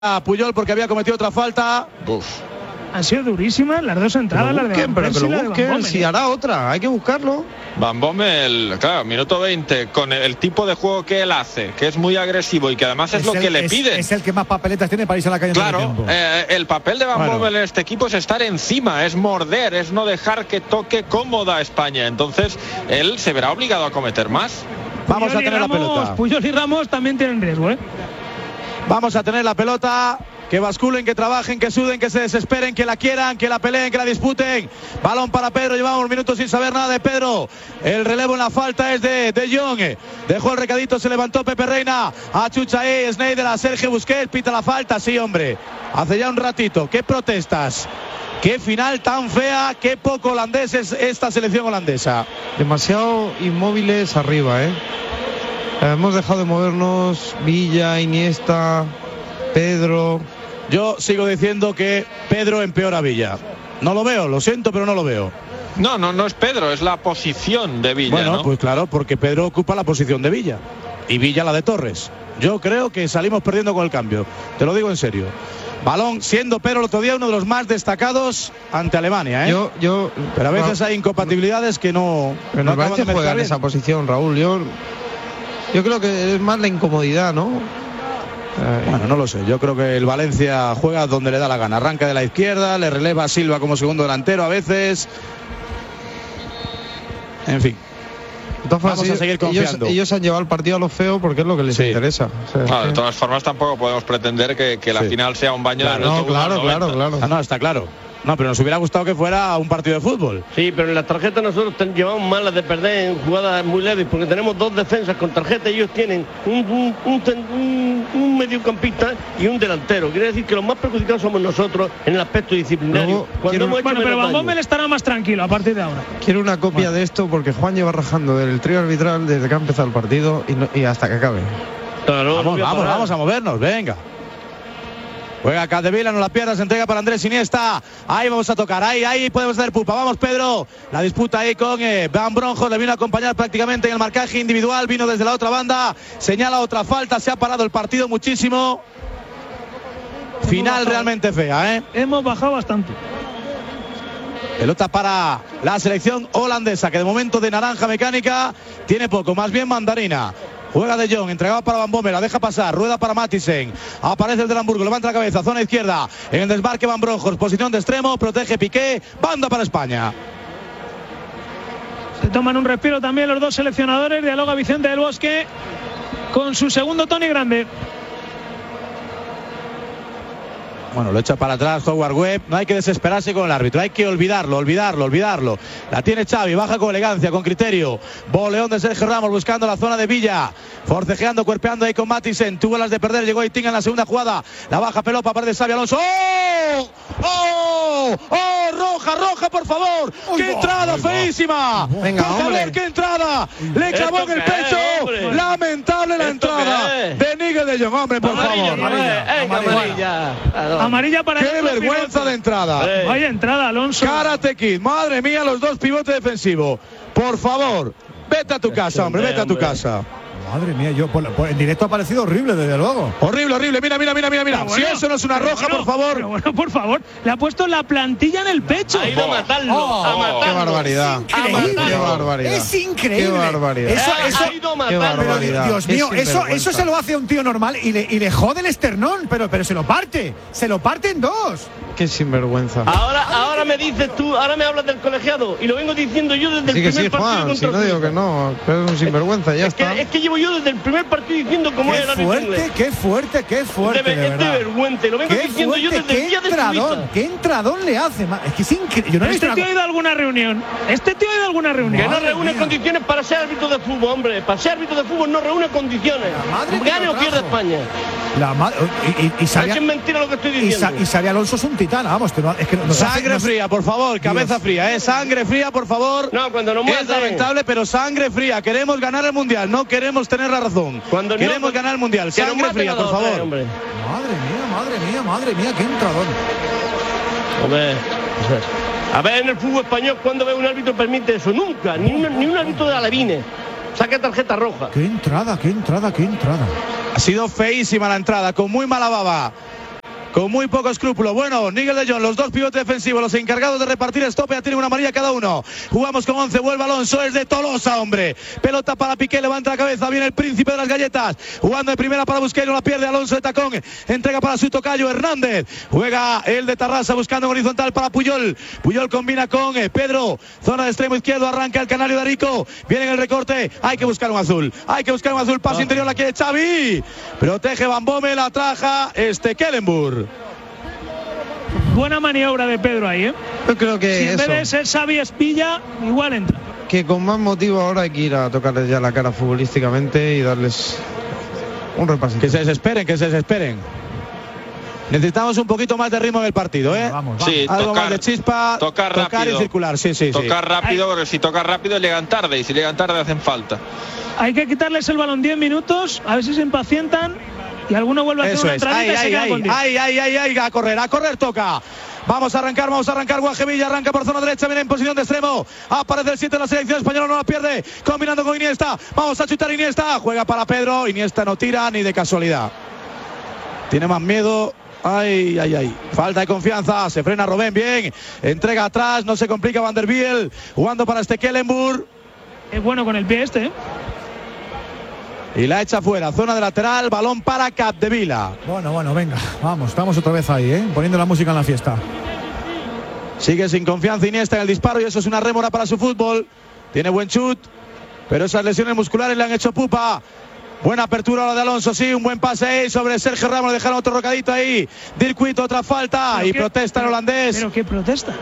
a Puyol porque había cometido otra falta. Uf. Han sido durísimas las dos entradas, las de Van pero que Persie y lo la de busquen, Van Bommel. si hará otra, hay que buscarlo. Van Bommel, claro, minuto 20, con el tipo de juego que él hace, que es muy agresivo y que además es lo que le piden. Es el que más papeletas tiene para irse a la calle. Claro, el papel de Van Bommel en este equipo es estar encima, es morder, es no dejar que toque cómoda a España. Entonces, él se verá obligado a cometer más. Vamos a tener la pelota. Puyol y Ramos también tienen riesgo, ¿eh? Vamos a tener la pelota. Que basculen, que trabajen, que suden, que se desesperen, que la quieran, que la peleen, que la disputen. Balón para Pedro, llevamos minutos sin saber nada de Pedro. El relevo en la falta es de Jong. Dejó el recadito, se levantó Pepe Reina. Achucha ahí, Sneijder a Sergio Busquets, pita la falta, sí hombre. Hace ya un ratito, ¿qué protestas? Qué final tan fea, qué poco holandés es esta selección holandesa. Demasiado inmóviles arriba, hemos dejado de movernos. Villa, Iniesta, Pedro. Yo sigo diciendo que Pedro empeora a Villa. No lo veo, lo siento, pero no lo veo. No es Pedro, es la posición de Villa. Bueno, ¿no? pues claro, porque Pedro ocupa la posición de Villa y Villa la de Torres. Yo creo que salimos perdiendo con el cambio, te lo digo en serio. Balón, siendo Pedro el otro día uno de los más destacados ante Alemania, pero a veces hay incompatibilidades que no me parece que juega en esa posición, Raúl. Yo creo que es más la incomodidad, ¿no? Bueno, no lo sé, yo creo que el Valencia juega donde le da la gana, arranca de la izquierda, le releva a Silva como segundo delantero a veces, en fin. Vamos a seguir confiando. Ellos han llevado el partido a lo feo porque es lo que les interesa. De todas formas tampoco podemos pretender que la final sea un baño de claro. No, está claro. No, pero nos hubiera gustado que fuera un partido de fútbol. Sí, pero en las tarjetas nosotros llevamos malas de perder en jugadas muy leves, porque tenemos dos defensas con tarjeta y ellos tienen un mediocampista y un delantero. Quiere decir que los más perjudicados somos nosotros en el aspecto disciplinario. Pero Van Bommel estará más tranquilo a partir de ahora. Quiero una copia de esto porque Juan lleva rajando del trío arbitral desde que ha empezado el partido y hasta que acabe. Claro, vamos a movernos, venga. Juega Capdevila, no la pierdas, se entrega para Andrés Iniesta. Ahí vamos a tocar, ahí podemos hacer pulpa. Vamos, Pedro. La disputa ahí con Van Bronjos. Le vino a acompañar prácticamente en el marcaje individual. Vino desde la otra banda. Señala otra falta. Se ha parado el partido muchísimo. Final realmente fea, Hemos bajado bastante. Pelota para la selección holandesa, que de momento de naranja mecánica tiene poco, más bien mandarina. Juega De Jong, entregado para Van Bommel, la deja pasar, rueda para Matthijsen, aparece el del Hamburgo, levanta la cabeza, zona izquierda, en el desmarque Van Bronjos, posición de extremo, protege Piqué, banda para España. Se toman un respiro también los dos seleccionadores, dialoga Vicente del Bosque con su segundo Tony Grande. Bueno, lo echa para atrás Howard Webb. No hay que desesperarse con el árbitro, hay que olvidarlo. La tiene Xavi, baja con elegancia, con criterio. Boleón de Sergio Ramos buscando la zona de Villa, forcejeando, cuerpeando ahí con Matthijsen. Tuvo las de perder, llegó Eitinga en la segunda jugada. La baja pelota para de Xavi Alonso. ¡Oh! Roja, por favor. ¡Qué entrada feísima! Venga, por favor, qué entrada. Le clavó en el pecho. Lamentable la entrada de Nigel de Jong, hombre, por favor. Amarilla para qué vergüenza de entrada. Vaya entrada, Alonso. Karate Kid, madre mía, los dos pivotes defensivos. Por favor, vete a tu casa, hombre, vete a tu casa. Madre mía, en directo ha parecido horrible, desde luego. Horrible, mira. Bueno, si eso no es una roja, por favor. Bueno, por favor, le ha puesto la plantilla en el pecho. Ha ido a matarlo, a matarlo. Qué barbaridad. Qué barbaridad. Es increíble. Qué barbaridad. Eso, ha ido a matarlo. pero, Dios mío, eso se lo hace a un tío normal y le jode el esternón, pero se lo parte en dos. Qué sinvergüenza. Ahora me dices tú, ahora me hablas del colegiado y lo vengo diciendo yo desde el primer partido. Juan, si no digo que no, que es un sinvergüenza, ya está. Es que llevo yo desde el primer partido diciendo cómo era el inglés. Qué fuerte, de verdad. Vergüenza, lo vengo diciendo yo desde el día de Suiza. Qué entradón le hace, es que es increíble. Este tío ha ido a alguna reunión. Que no reúne condiciones para ser árbitro de fútbol, hombre. Para ser árbitro de fútbol no reúne condiciones. Gane o pierda España. Es mentira lo que estoy diciendo. Y Xabi Alonso es un titán, vamos. Sangre fría, por favor, cabeza fría, sangre fría, por favor. No, cuando no muere. Es lamentable, pero sangre fría. Queremos ganar el mundial, no queremos tener la razón. Queremos ganar el mundial. Sangre fría, por favor. Madre mía, qué entradón. Hombre, a ver, en el fútbol español, ¿cuándo ve un árbitro permite eso? Nunca, ni un árbitro de alevines. Saca tarjeta roja. Qué entrada. Ha sido feísima la entrada, con muy mala baba. con muy poco escrúpulo. Bueno, Nigel de Jong, los dos pivotes defensivos, los encargados de repartir stop, ya tienen una amarilla cada uno. Jugamos con 11, vuelve Alonso, es de Tolosa, hombre. Pelota para Piqué, levanta la cabeza, viene el príncipe de las galletas, jugando de primera para Busquets, no la pierde Alonso de tacón, entrega para su tocayo Hernández, juega el de Tarrasa buscando en horizontal para Puyol. Puyol combina con Pedro, zona de extremo izquierdo, arranca el canario de Arico, viene en el recorte, hay que buscar un azul, paso interior, la quiere Xavi, protege Van Bommel, la traja Stekelenburg. Buena maniobra de Pedro ahí, ¿eh? Yo creo que si en vez de ser Xavi Espilla, igual entra. Que con más motivo ahora hay que ir a tocarles ya la cara futbolísticamente y darles un repasito. Que se desesperen. Necesitamos un poquito más de ritmo en el partido, ¿eh? Vamos. Sí, algo más de chispa, tocar rápido y circular. Sí. Tocar rápido, porque si toca rápido llegan tarde, y si llegan tarde hacen falta. Hay que quitarles el balón 10 minutos, a ver si se impacientan y alguno vuelve a hacer una entradita y se queda con 10. A correr, toca. Vamos a arrancar, Guajevilla, arranca por zona derecha, viene en posición de extremo, aparece el 7 de la selección española, no la pierde, combinando con Iniesta, vamos a chutar Iniesta, juega para Pedro, Iniesta no tira ni de casualidad. Tiene más miedo. Ay. Falta de confianza. Se frena Robben bien. Entrega atrás. No se complica Van der Biel. Jugando para Stekelenburg. Es bueno con el pie este, ¿eh? Y la echa fuera. Zona de lateral. Balón para Capdevila. Bueno, venga. Vamos, estamos otra vez ahí, ¿eh? Poniendo la música en la fiesta. Sigue sin confianza Iniesta en el disparo y eso es una rémora para su fútbol. Tiene buen chut, pero esas lesiones musculares le han hecho pupa. Buena apertura ahora de Alonso, sí, un buen pase ahí sobre Sergio Ramos, le dejaron otro rocadito ahí. Dirk, otra falta y protesta el holandés. ¿Pero qué protesta?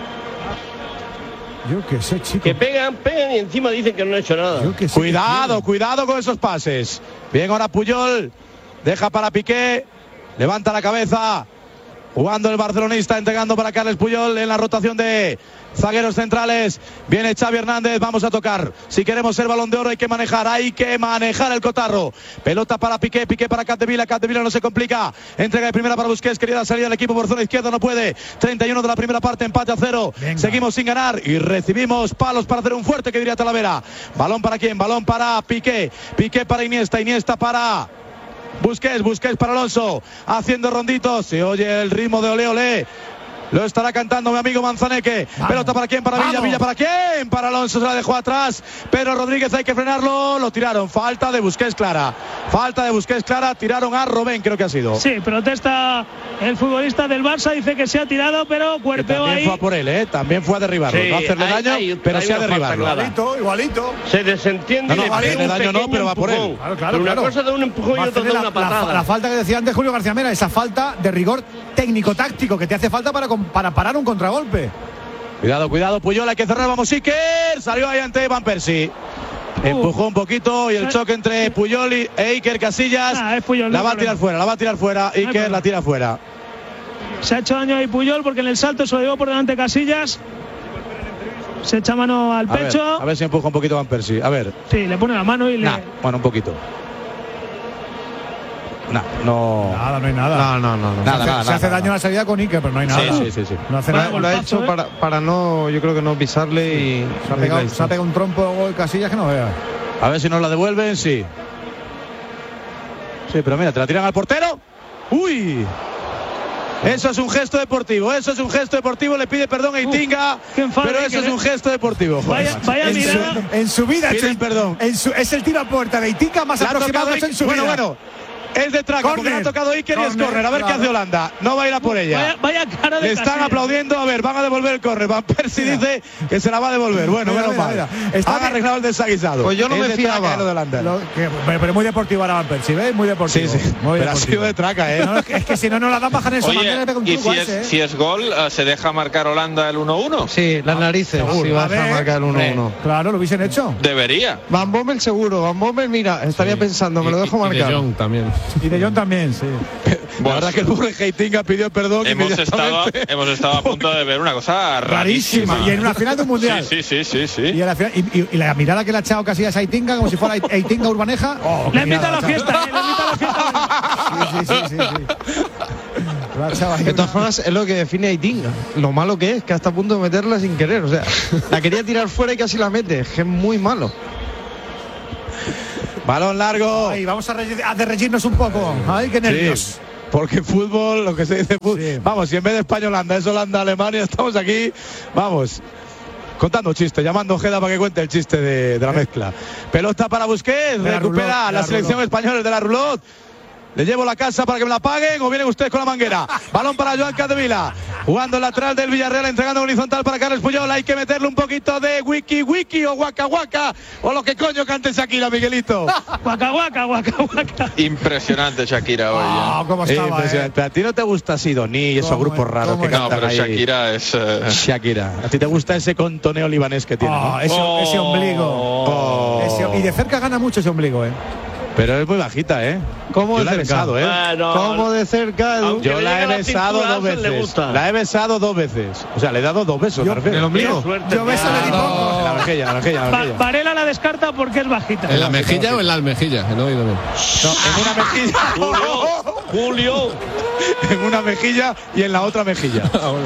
Yo qué sé, chico. Que pegan y encima dicen que no han hecho nada. Cuidado con esos pases. Bien ahora Puyol, deja para Piqué, levanta la cabeza. Jugando el barcelonista, entregando para Carles Puyol en la rotación de zagueros centrales. Viene Xavi Hernández, vamos a tocar. Si queremos ser Balón de Oro hay que manejar el cotarro. Pelota para Piqué para Capdevila no se complica. Entrega de primera para Busquets, quería salir al equipo por zona izquierda, no puede. 31 de la primera parte, empate a 0. Venga. Seguimos sin ganar y recibimos palos para hacer un fuerte, que diría Talavera. Balón para quién, balón para Piqué para Iniesta para Busquets para Alonso, haciendo ronditos, se oye el ritmo de ole. Lo estará cantando mi amigo Manzaneque. Pelota para quién, para Villa para quién, para Alonso, se la dejó atrás, pero Rodríguez hay que frenarlo, lo tiraron, falta de Busquets clara, tiraron a Robben, creo que ha sido. Sí, protesta el futbolista del Barça, dice que se ha tirado, pero cuerpeo ahí. También fue a por él, también fue a derribarlo, no hacerle daño, pero sí a derribarlo. Igualito. Se desentiende. No hacerle daño no, pero va por él. Claro. Una cosa de un empujón y otra de una patada. La falta que decía antes Julio García Mera, esa falta de rigor técnico-táctico que te hace falta para parar un contragolpe. Cuidado, Puyol, hay que cerrar, vamos Iker, salió ahí ante Van Persie. Empujó un poquito y el choque entre Puyol e Iker Casillas. La va a tirar fuera, Iker la tira fuera. Se ha hecho daño ahí Puyol porque en el salto se lo llevó por delante Casillas. Se echa mano al pecho. A ver si empuja un poquito Van Persie. A ver. Sí, le pone la mano y bueno, un poquito. No hay nada. No. Se hace daño a la salida con Iker, pero no hay nada. Sí. No hace nada. Lo ha hecho para no, yo creo que no pisarle y se ha pegado un trompo de Casillas que no veas. A ver si nos la devuelven, sí. Sí, pero mira, te la tiran al portero. ¡Uy! Eso es un gesto deportivo, le pide perdón a Eitinga, pero eso es un gesto deportivo. Vaya mirada. En su vida piden perdón. Es el tiro a puerta de Eitinga más aproximado en su vida. Bueno. Es de traca, porque le ha tocado Iker y es córner. A ver qué hace Holanda. No va a ir a por ella. Vaya cara de le están Casillas. Aplaudiendo. A ver, van a devolver el córner. Van Persie dice que se la va a devolver. Bueno, menos mal. Han arreglado el desaguisado. Pues yo no me fiaba. Pero muy deportivo ahora Van Persie, ¿ves? Muy deportivo. Sí. Pero ha sido de traca, ¿eh? No, es que si no la dan bajan en su manera. Y si es gol, ¿se deja marcar Holanda el 1-1? Sí, las narices. Si va a dejar marcar el 1-1. Claro, lo hubiesen hecho. Debería. Van Bommel seguro. Van Bommel, mira, estaría pensando, me lo dejo marcar. Y De Jong también. Y De Jong también. Sí. La verdad que el pobre Heitinga pidió perdón. Hemos estado a punto de ver una cosa rarísima. Y en una final de un mundial. Sí. Y la mirada que le ha echado Casillas a Heitinga, como si fuera Heitinga Urbaneja. Le invita a la fiesta. Sí. De todas formas, es lo que define a Heitinga. Lo malo que está a punto de meterla sin querer. O sea, la quería tirar fuera y casi la mete. Es muy malo. Balón largo. Ay, vamos a derretirnos un poco. Ay, qué nervios. Sí. Porque fútbol, lo que se dice fútbol. Sí. Vamos, si en vez de España-Holanda es Holanda-Alemania, estamos aquí, vamos, contando chistes, llamando a Ojeda para que cuente el chiste de la mezcla. Pelota para Busquets, recupera la selección española de la Roulotte. Le llevo la casa para que me la paguen o vienen ustedes con la manguera. Balón para Joan Capdevila. Jugando el lateral del Villarreal, entregando horizontal para Carles Puyol. Hay que meterle un poquito de wiki wiki o guaca guaca o lo que coño cante Shakira, Miguelito. Guaca guaca, guaca guaca. Impresionante Shakira hoy. ¿Cómo estaba? Impresionante. ¿A ti no te gusta Sidoní y esos grupos raros que cantan? No, pero ahí? Shakira es... Shakira. ¿A ti te gusta ese contoneo libanés que tiene? ¿No? Ese ombligo. Y de cerca gana mucho ese ombligo, Pero es muy bajita, ¿eh? ¿Cómo yo la he besado, ¿eh? ¿Cómo de cerca, Edu? Yo la he besado 2 veces. La he besado 2 veces. O sea, le he dado 2 besos. ¿En el ombligo? Yo beso le di poco. En la mejilla. Varela la descarta porque es bajita. ¿En la mejilla o en la almejilla? No, en una mejilla. Julio. En una mejilla y en la otra mejilla.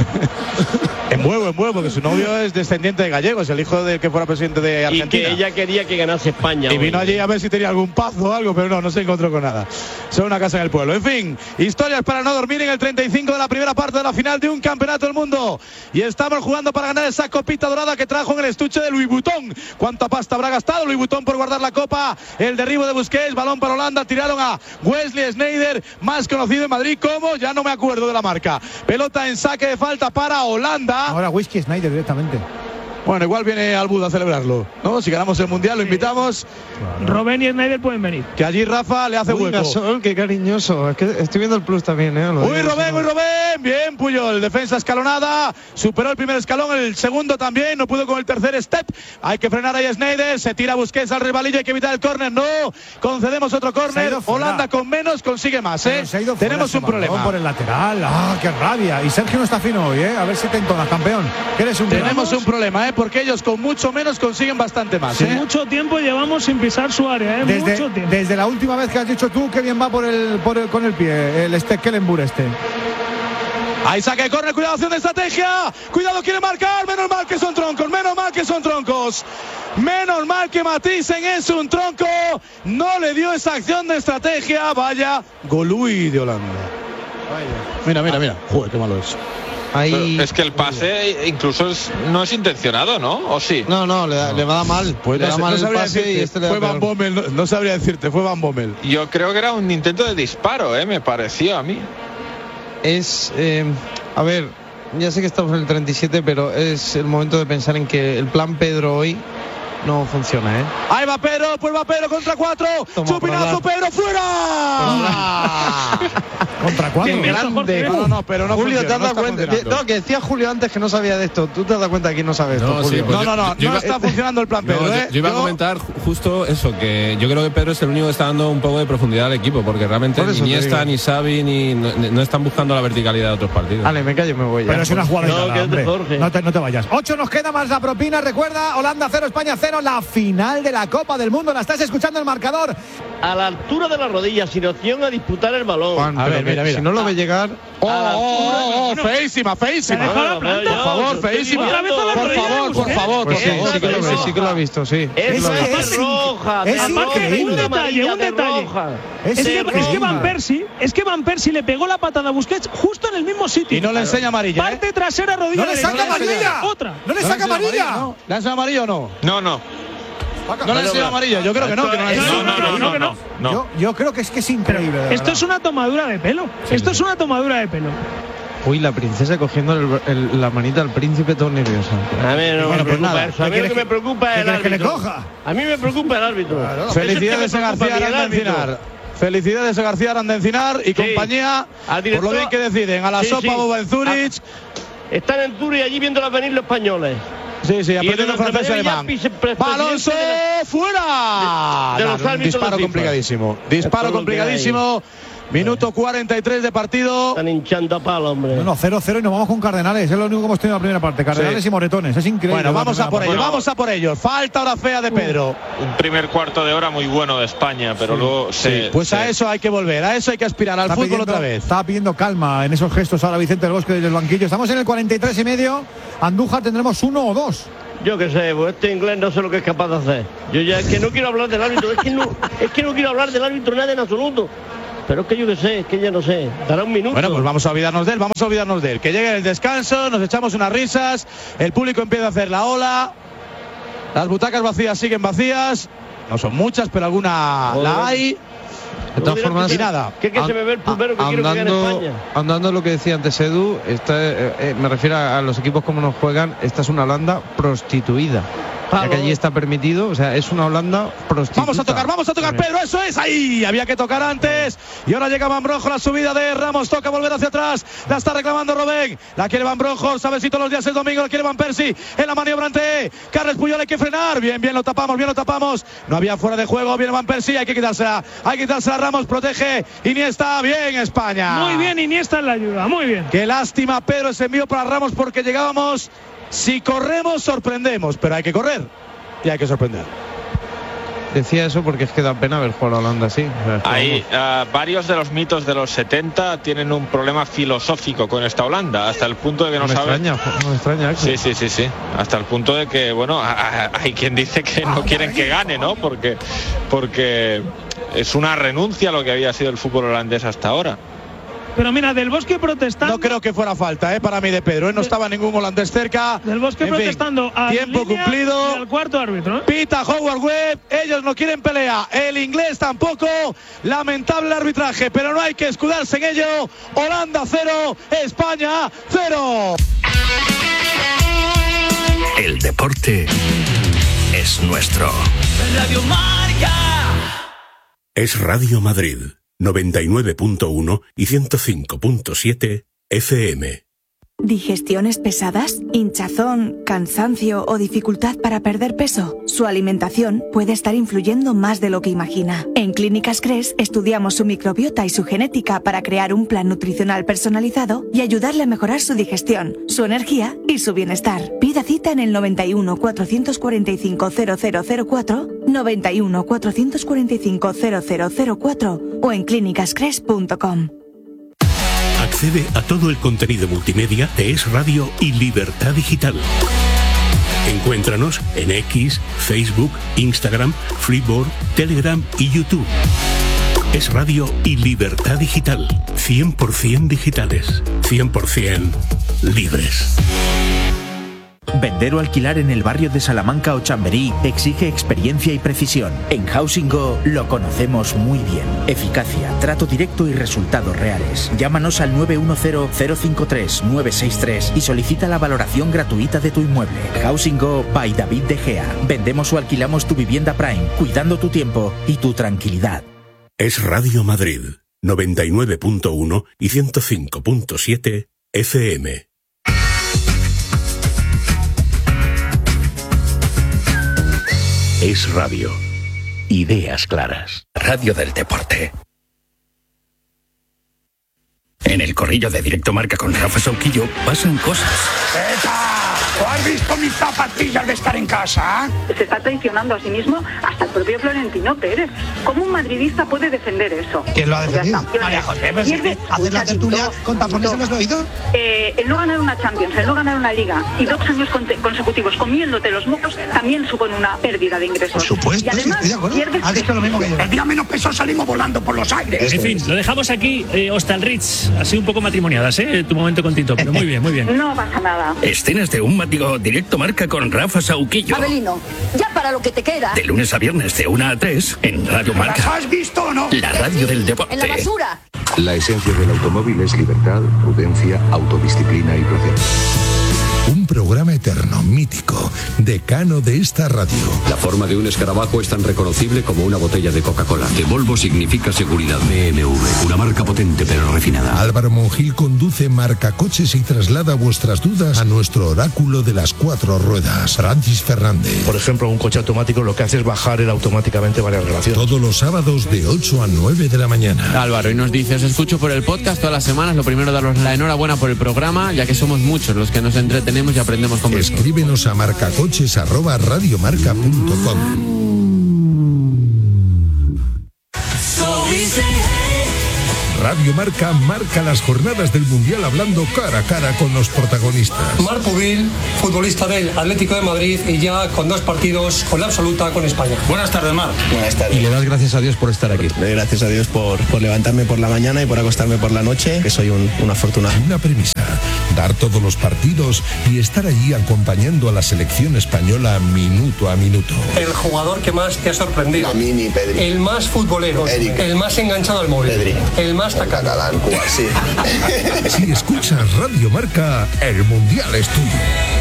En huevo, porque su novio es descendiente de gallegos, el hijo del que fuera presidente de Argentina. Y que ella quería que ganase España. Y vino allí a ver si tenía algún pazo o algo, pero no se encontró con nada. Solo una casa en el pueblo. En fin, historias para no dormir en el 35 de la primera parte de la final de un campeonato del mundo. Y estamos jugando para ganar esa copita dorada que trajo en el estuche de Louis Vuitton. ¿Cuánta pasta habrá gastado Louis Vuitton por guardar la copa? El derribo de Busquets, balón para Holanda, tiraron a Wesley Sneijder, más conocido en Madrid como, ya no me acuerdo de la marca. Pelota en saque de falta para Holanda. Ahora Whisky Sneijder directamente. Bueno, igual viene al Buda a celebrarlo, ¿no? Si ganamos el Mundial, lo invitamos. Claro. Robben y Sneijder pueden venir. Que allí Rafa le hace hueco. Gasol, qué cariñoso. Es que estoy viendo el plus también, ¿eh? Uy, Robben. Bien, Puyol. Defensa escalonada. Superó el primer escalón, el segundo también. No pudo con el tercer step. Hay que frenar ahí a Sneijder. Se tira Busquets al resbalillo. Hay que evitar el córner. No. Concedemos otro córner. Holanda con menos consigue más, ¿eh? Tenemos un problema. Por el lateral. Qué rabia. Y Sergio no está fino hoy, ¿eh? A ver si te entonas, campeón. Tenemos un problema, ¿eh? Porque ellos con mucho menos consiguen bastante más. Sí, mucho tiempo llevamos sin pisar su área, ¿eh? Mucho tiempo. Desde la última vez que has dicho tú que bien va con el pie, el Kellenburg este. Ahí saque de córner, cuidado, acción de estrategia. Cuidado, quiere marcar. Menos mal que son troncos. Menos mal que Matisen es un tronco. No le dio esa acción de estrategia. Vaya Golui de Holanda. Mira. Joder, qué malo es. Ahí, es que el pase incluso no es intencionado, ¿no? ¿O sí? No, le va a dar mal. Pues le da mal el pase decirte, y este le da fue Van Bommel, no sabría decirte, fue Van Bommel. Yo creo que era un intento de disparo, me pareció a mí. A ver, ya sé que estamos en el 37, pero es el momento de pensar en que el plan Pedro hoy no funciona, ¿eh? Ahí va Pedro, pues va Pedro contra 4. Chupinazo, Pedro, fuera. ¿Contra 4? Grande. No, pero no Julio, funciona, ¿te has dado cuenta? No, que decía Julio antes que no sabía de esto. ¿Tú te has dado cuenta que aquí no sabes esto, Julio? Sí, pues no está funcionando el plan Pedro, Yo iba a comentar justo eso, que yo creo que Pedro es el único que está dando un poco de profundidad al equipo, porque realmente ni Iniesta, ni Xavi, no están buscando la verticalidad de otros partidos. Vale, me callo, me voy. Pero es una jugada no te vayas. 8 nos queda más la propina. Recuerda, Holanda 0, España 0. La final de la Copa del Mundo. La estás escuchando el marcador. A la altura de la rodilla, sin opción a disputar el balón. Juan, a ver, mira. Si no lo ve llegar. Feísima. Por favor, feísima. Por favor. Sí que lo ha visto, sí. Es roja. Es increíble. Un detalle. Es que Van Persie le pegó la patada a Busquets justo en el mismo sitio. Y no le enseña amarilla. Parte trasera, rodilla. No le saca amarilla. Otra. No le saca amarilla. ¿Le hace amarilla o no? No. No le enseña amarilla, yo creo que no. No. Yo creo que es increíble. Esto es una tomadura de pelo. Uy, la princesa cogiendo la manita al príncipe, todo nervioso. A mí no me preocupa eso. A mí lo que me preocupa es el árbitro. Que le coja. A mí me preocupa el árbitro. Claro. Felicidades a García Arandencinar. Felicidades a García Arandencinar y compañía por lo bien que deciden. A la sopa Boba en Zurich. Están en Zurich allí viéndolas venir los españoles. Sí, aprendiendo francés y alemán. Balonso fuera. Disparo complicadísimo. Minuto 43 de partido. Están hinchando a palo, hombre. 0-0 y nos vamos con Cardenales. Es lo único que hemos tenido en la primera parte. Cardenales y Moretones. Es increíble. Bueno, vamos a por ellos. Falta hora fea de Pedro. Un primer cuarto de hora muy bueno de España, pero luego a eso hay que volver. A eso hay que aspirar al fútbol otra vez. Estaba pidiendo calma en esos gestos ahora Vicente del Bosque desde el banquillo. Estamos en el 43 y medio. Andújar tendremos 1 o 2. Yo qué sé, pues este inglés no sé lo que es capaz de hacer. Yo ya es que no quiero hablar del árbitro. Es que no quiero hablar del árbitro nada en absoluto. Pero es que yo que ya no sé, dará un minuto. Bueno, pues vamos a olvidarnos de él, que llegue el descanso, nos echamos unas risas, el público empieza a hacer la ola, las butacas vacías siguen vacías, no son muchas, pero alguna la hay. De todas formas, y nada. ¿Qué se me ve el primero que quiero que gane España? Andando lo que decía antes Edu, me refiero a los equipos como nos juegan, esta es una Holanda prostituida. Ya que allí está permitido, o sea, es una Holanda prostituta. Vamos a tocar, Pedro, eso es, ahí, había que tocar antes, y ahora llega Van Bronjo, la subida de Ramos, toca volver hacia atrás, la está reclamando Robben, la quiere Van Bronjo, sabes si todos los días es domingo, la quiere Van Persie, en la maniobra ante Carles Puyol, hay que frenar, bien, lo tapamos, no había fuera de juego, viene Van Persie, hay que quitársela a Ramos, protege, Iniesta, bien España. Muy bien, Iniesta en la ayuda, muy bien. Qué lástima, Pedro, ese envío para Ramos, porque llegábamos. Si corremos, sorprendemos, pero hay que correr y hay que sorprender. Decía eso porque es que da pena ver jugar a Holanda así. Hay varios de los mitos de los 70 tienen un problema filosófico con esta Holanda, hasta el punto de que no saben. No me extraña. Sí. Hasta el punto de que, bueno, hay quien dice que no quieren que gane, ¿no? Porque es una renuncia a lo que había sido el fútbol holandés hasta ahora. Pero mira, Del Bosque protestando. No creo que fuera falta, para mí de Pedro. No estaba ningún holandés cerca. Del Bosque protestando. Tiempo cumplido. Al cuarto árbitro. Pita Howard Webb. Ellos no quieren pelea. El inglés tampoco. Lamentable arbitraje, pero no hay que escudarse en ello. Holanda 0, España 0. El deporte es nuestro. Radio Marca. Es Radio Madrid. 99.1 y 105.7 FM. ¿Digestiones pesadas? ¿Hinchazón, cansancio o dificultad para perder peso? Su alimentación puede estar influyendo más de lo que imagina. En Clínicas Cres estudiamos su microbiota y su genética para crear un plan nutricional personalizado y ayudarle a mejorar su digestión, su energía y su bienestar. Pida cita en el 91 445 0004, 91 445 0004 o en clínicascres.com. Accede a todo el contenido multimedia de Es Radio y Libertad Digital. Encuéntranos en X, Facebook, Instagram, Freeboard, Telegram y YouTube. Es Radio y Libertad Digital. 100% digitales. 100% libres. Vender o alquilar en el barrio de Salamanca o Chamberí exige experiencia y precisión. En Housing Go lo conocemos muy bien. Eficacia, trato directo y resultados reales. Llámanos al 910-053-963 y solicita la valoración gratuita de tu inmueble. Housing Go by David De Gea. Vendemos o alquilamos tu vivienda Prime, cuidando tu tiempo y tu tranquilidad. Es Radio Madrid, 99.1 y 105.7 FM. Es Radio. Ideas claras. Radio del deporte. En el corrillo de Directo Marca con Rafa Sauquillo pasan cosas. ¿O has visto mis zapatillas de estar en casa? Se está traicionando a sí mismo hasta el propio Florentino Pérez. ¿Cómo un madridista puede defender eso? ¿Quién lo ha defendido? María José, ¿hacer la tertulia con tapones en los oídos? El no ganar una Champions, el no ganar una Liga y 2 años consecutivos comiéndote los mocos también supone una pérdida de ingresos. Por supuesto, y además, estoy de acuerdo. Has dicho lo mismo que yo. El día menos peso salimos volando por los aires. En fin, lo dejamos aquí. Hostalritz, así un poco matrimoniadas, tu momento con Tito, pero muy bien, muy bien. No pasa nada. Escenas de un Directo Marca con Rafa Sauquillo. Abelino, ya para lo que te queda. De lunes a viernes de 1 a 3 en Radio Marca. ¿Las has visto o no? La radio del deporte. En la basura. La esencia del automóvil es libertad, prudencia, autodisciplina y placer. Un programa eterno, mítico, decano de esta radio. La forma de un escarabajo es tan reconocible como una botella de Coca-Cola. Que Volvo significa seguridad. BMW, una marca potente pero refinada. Álvaro Monjil conduce Marca Coches y traslada vuestras dudas a nuestro oráculo de las 4 ruedas. Francis Fernández. Por ejemplo, un coche automático lo que hace es bajar él automáticamente varias relaciones. Todos los sábados de 8 a 9 de la mañana. Álvaro, y nos dice, os escucho por el podcast todas las semanas. Lo primero, daros la enhorabuena por el programa, ya que somos muchos los que nos entretenemos y aprendemos con vosotros. Escríbenos a marcacoches@radiomarca.com. Radio Marca marca las jornadas del Mundial hablando cara a cara con los protagonistas. Marc Pubil, futbolista del Atlético de Madrid y ya con 2 partidos con la absoluta con España. Buenas tardes, Marc. Buenas tardes. Y le das gracias a Dios por estar aquí. Le doy gracias a Dios por levantarme por la mañana y por acostarme por la noche, que soy un afortunado. Una premisa, dar todos los partidos y estar allí acompañando a la selección española minuto a minuto. El jugador que más te ha sorprendido. Lamine, Pedri. El más futbolero. Eric. El más enganchado al móvil. Pedri. El más catalán, sí. Si escuchas Radio Marca, el Mundial es tuyo.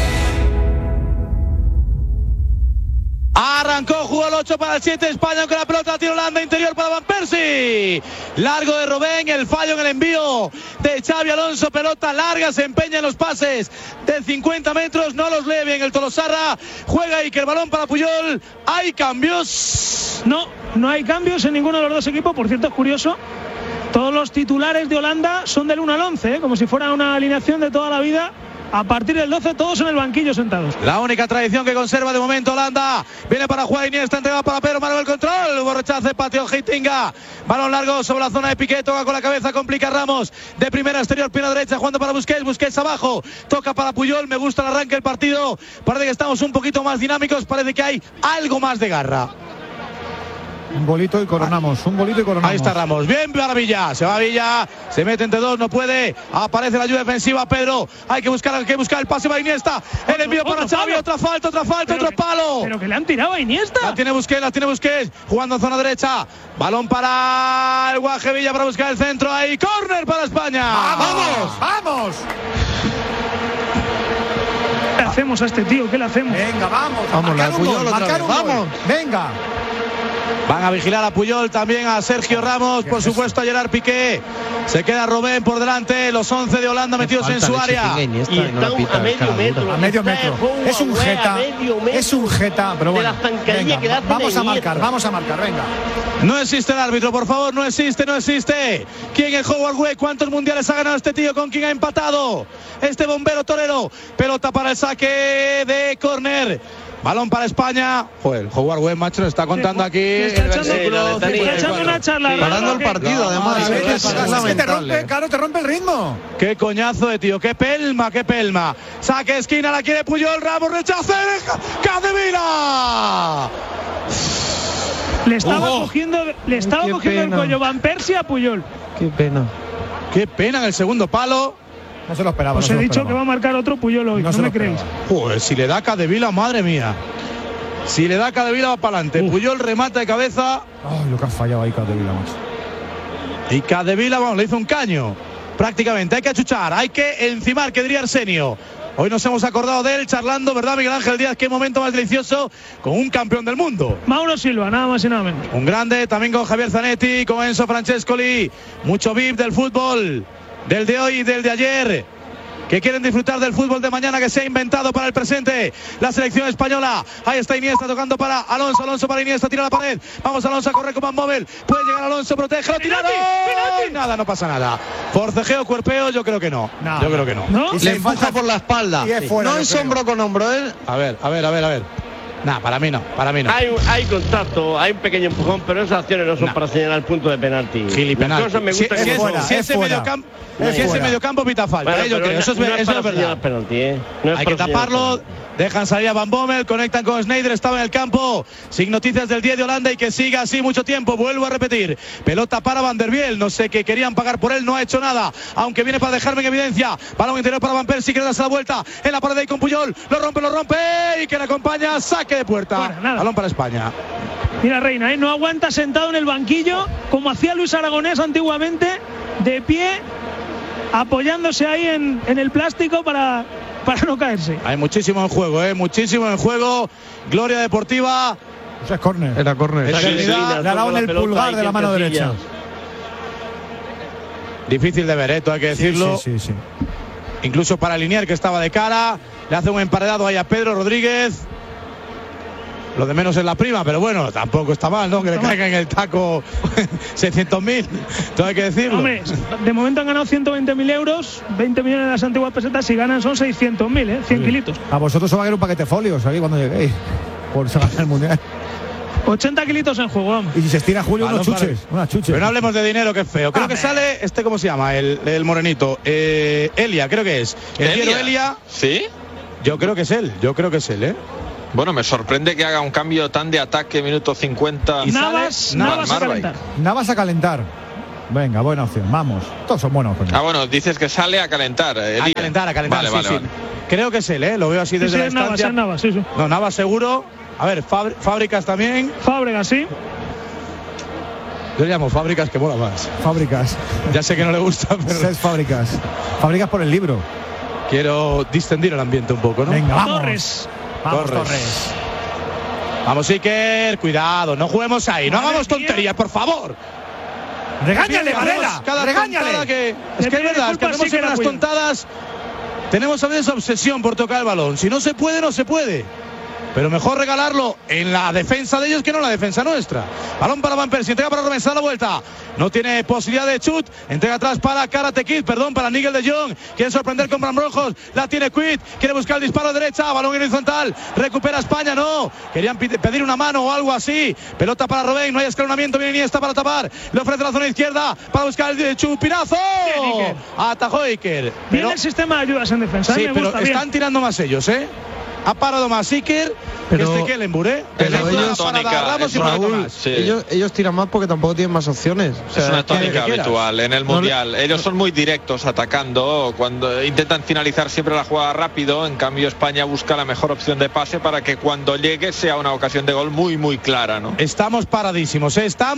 Arrancó, jugó el 8 para el 7 España con la pelota, tiro Holanda, interior para Van Persie. Largo de Robben, el fallo en el envío de Xabi Alonso, pelota larga, se empeña en los pases de 50 metros, no los lee bien el Tolosarra, juega Iker, el balón para Puyol. ¿Hay cambios? No hay cambios en ninguno de los dos equipos. Por cierto, es curioso, todos los titulares de Holanda son del 1 al 11, como si fuera una alineación de toda la vida. A partir del 12 todos en el banquillo sentados. La única tradición que conserva de momento Holanda. Viene para jugar Iniesta, entrega para Pedro, Manuel control. Hubo rechace, pateo Heitinga. Balón largo sobre la zona de Piqué, toca con la cabeza, complica Ramos. De primera exterior, pierna derecha, jugando para Busquets. Busquets abajo, toca para Puyol. Me gusta el arranque del partido. Parece que estamos un poquito más dinámicos. Parece que hay algo más de garra. Un bolito y coronamos. Ahí está Ramos. Bien para Villa. Se va Villa. Se mete entre dos. No puede. Aparece la ayuda defensiva. Pedro. Hay que buscar el pase para Iniesta. El envío para Xavi. Otra falta. Otro palo. Pero que le han tirado a Iniesta. La tiene Busquets. Jugando en zona derecha. Balón para el Guaje Villa para buscar el centro. Ahí. Córner para España. ¡Vamos! ¿Qué le hacemos a este tío? ¿Qué le hacemos? Venga, vamos. Marcar un gol. Venga. Van a vigilar a Puyol, también a Sergio Ramos, por supuesto a Gerard Piqué. Se queda Robben por delante, los 11 de Holanda metidos en su área. Y está a medio metro. Es un jeta, pero bueno. Venga, vamos a marcar, venga. No existe el árbitro, por favor, no existe. ¿Quién es Howard Webb? ¿Cuántos mundiales ha ganado este tío? ¿Con quién ha empatado? Este bombero torero. Pelota para el saque de córner. Balón para España. Joder, Howard Webb, macho, está contando aquí. Está echando una charla. Parando el partido, además. Te rompe el ritmo. Qué coñazo de tío, qué pelma. Saque esquina, la quiere Puyol, Ramos, rechaza. ¡Capdevila! Le estaba cogiendo el cuello Van Persie a Puyol. Qué pena en el segundo palo. No se lo esperaba. Os he dicho que va a marcar otro Puyol hoy, no me creéis. Pues si le da Capdevila, madre mía. Si le da Capdevila va para adelante. Puyol remata de cabeza. Ay, lo que ha fallado ahí Capdevila, macho. Y Capdevila, vamos, le hizo un caño. Prácticamente, hay que achuchar, hay que encimar, que diría Arsenio. Hoy nos hemos acordado de él charlando, ¿verdad, Miguel Ángel Díaz? Qué momento más delicioso con un campeón del mundo. Mauro Silva, nada más y nada menos. Un grande, también con Javier Zanetti, con Enzo Francescoli. Mucho VIP del fútbol, del de hoy y del de ayer, que quieren disfrutar del fútbol de mañana que se ha inventado para el presente la selección española. Ahí está Iniesta tocando para Alonso para Iniesta, tira la pared. Vamos Alonso a correr con Van Bommel. Puede llegar Alonso, protege, lo tira. Nada, no pasa nada. Forcejeo, cuerpeo, yo creo que no. Yo creo que no. Le empuja por la espalda. No es hombro con hombro, ¿eh? A ver. Nah, para mí no. Hay contacto, hay un pequeño empujón, pero esas acciones no son para señalar el punto de penalti. Penalti. Si ese mediocampo pita falta, bueno, yo creo. Eso es verdad. Penalti, hay que taparlo. Dejan salir a Van Bommel, conectan con Sneijder, estaba en el campo, sin noticias del 10 de Holanda y que siga así mucho tiempo. Vuelvo a repetir, pelota para Van der Biel, no sé qué querían pagar por él, no ha hecho nada, aunque viene para dejarme en evidencia. Balón interior para Van Persie, quiere darse la vuelta en la pared ahí con Puyol, lo rompe y que le acompaña, saque de puerta. Balón para España. Mira Reina, no aguanta sentado en el banquillo como hacía Luis Aragonés antiguamente, de pie, apoyándose ahí en el plástico para no caerse. Hay muchísimo en juego, muchísimo en juego. Gloria deportiva. Eso es córner. Era córner. Le ha dado en el pulgar de la mano derecha. Difícil de ver, esto hay que decirlo. Sí. Incluso para Linier, que estaba de cara. Le hace un emparedado ahí a Pedro Rodríguez. Lo de menos es la prima, pero bueno, tampoco está mal, ¿no? Que le caiga en el taco 600.000. Todo hay que decirlo. Hombre, de momento han ganado 120.000 euros, 20 millones de las antiguas pesetas. Si ganan son 600.000, 100 kilitos. A vosotros os va a caer un paquete de folios ahí cuando lleguéis, por ganar el mundial. 80 kilitos en juego. Y si se estira Julio, unas chuches. Pero no hablemos de dinero, que es feo. Creo que sale, ¿cómo se llama? El morenito. Elia, creo que es. Elia. ¿Sí? Yo creo que es él, Bueno, me sorprende que haga un cambio tan de ataque, minuto 50. Y Navas a calentar. Navas a calentar. Venga, buena opción, vamos. Todos son buenos. Bueno, dices que sale a calentar. Elia. A calentar, vale, sí. Creo que es él, lo veo así desde la distancia. Navas, sí. No, Navas seguro. A ver, Fábricas también. Fábregas, sí. Yo le llamo Fábricas, que mola más. Fábricas. Ya sé que no le gusta, pero... Es Fábricas. Fábricas por el libro. Quiero distendir el ambiente un poco, ¿no? Venga, vamos. Torres. Vamos, Iker, cuidado, no juguemos ahí, no hagamos tonterías, por favor. Regáñale, Varela, regáñale. Es que es verdad, es que hacemos unas tontadas. Tenemos a veces obsesión por tocar el balón. Si no se puede, no se puede. Pero mejor regalarlo en la defensa de ellos que no en la defensa nuestra. Balón para Van Persie, entrega para Robben, se da la vuelta. No tiene posibilidad de chut. Entrega atrás para Karate Kid, para Nigel de Jong. Quiere sorprender con Brambrojos. La tiene Quid. Quiere buscar el disparo a derecha. Balón horizontal. Recupera España, no. Querían pedir una mano o algo así. Pelota para Robben. No hay escalonamiento. Viene Iniesta para tapar. Le ofrece la zona izquierda para buscar el chupinazo. Atajó Iker. Viene el sistema de ayudas en defensa. Sí, pero están tirando más ellos, Ha parado más Iker que Kellenburg, Pero ellos tiran más porque tampoco tienen más opciones. O sea, es una tónica habitual en el Mundial. Ellos son muy directos atacando, cuando intentan finalizar siempre la jugada rápido. En cambio, España busca la mejor opción de pase para que cuando llegue sea una ocasión de gol muy, muy clara, ¿no? Estamos paradísimos.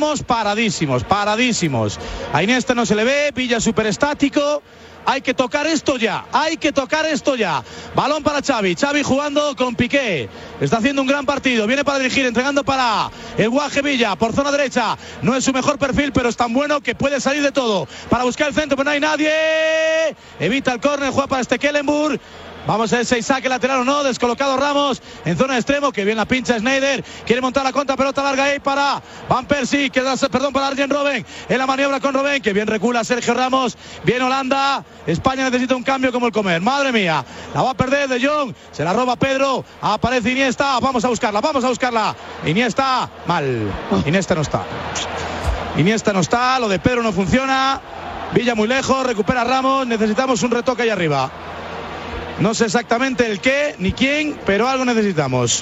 A Iniesta no se le ve, Villa súper estático. Hay que tocar esto ya. Balón para Xavi jugando con Piqué. Está haciendo un gran partido. Viene para dirigir, entregando para el Guaje Villa por zona derecha. No es su mejor perfil, pero es tan bueno que puede salir de todo. Para buscar el centro, pero no hay nadie. Evita el córner, juega para Kellenburg. Vamos a ver si hay saque lateral o no. Descolocado Ramos en zona de extremo. Que bien la pincha Schneider. Quiere montar la contra, pelota larga ahí para Van Persie. Para Arjen Robben. En la maniobra con Robben. Que bien recula Sergio Ramos. Bien Holanda. España necesita un cambio como el comer. Madre mía. La va a perder De Jong. Se la roba Pedro. Aparece Iniesta. Vamos a buscarla. Iniesta. Mal. Iniesta no está. Lo de Pedro no funciona. Villa muy lejos. Recupera Ramos. Necesitamos un retoque ahí arriba. No sé exactamente el qué ni quién, pero algo necesitamos.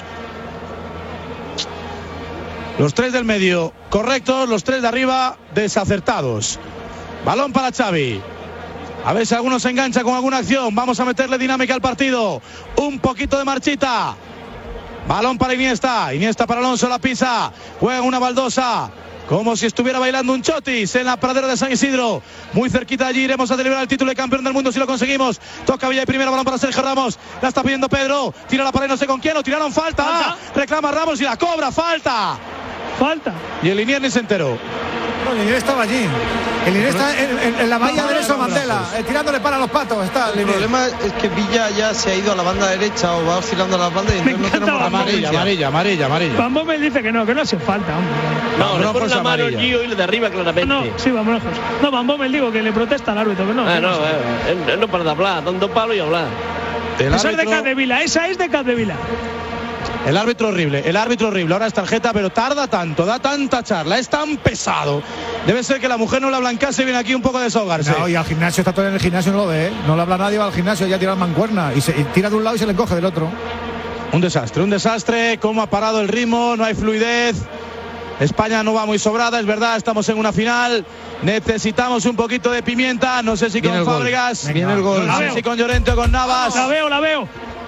Los tres del medio correctos, los tres de arriba desacertados. Balón para Xavi. A ver si alguno se engancha con alguna acción. Vamos a meterle dinámica al partido. Un poquito de marchita. Balón para Iniesta para Alonso, la pisa. Juega una baldosa. Como si estuviera bailando un chotis en la pradera de San Isidro. Muy cerquita allí, iremos a celebrar el título de campeón del mundo si lo conseguimos. Toca Villa y primero, balón para Sergio Ramos. La está pidiendo Pedro. Tira la pared, no sé con quién. Lo tiraron, falta. Reclama Ramos y la cobra, falta. Y el Linier ni se enteró. No, el Linier estaba allí. El Linier está en la valla de Nelson Mandela, tirándole para los patos. El problema es que Villa ya se ha ido a la banda derecha o va oscilando a la banda y entonces no tenemos amarilla. Van Bommel dice que no hace falta, hombre. No, le pone la mano al Gio y le de arriba claramente. Vamos. No, Van Bommel digo que le protesta al árbitro, que no. No para de hablar, dando palo y hablar. Esa es de Capdevila. El árbitro horrible. Ahora es tarjeta, pero tarda tanto, da tanta charla, es tan pesado. Debe ser que la mujer no la blancase y viene aquí un poco a desahogarse. No, y al gimnasio, está todo en el gimnasio, no lo ve, No le habla nadie, va al gimnasio, ya tira mancuerna y tira de un lado y se le coge del otro. Un desastre. Cómo ha parado el ritmo, no hay fluidez. España no va muy sobrada, es verdad, estamos en una final. Necesitamos un poquito de pimienta, no sé si con Fábregas, viene el gol. No sé si con Llorente o con Navas. La veo.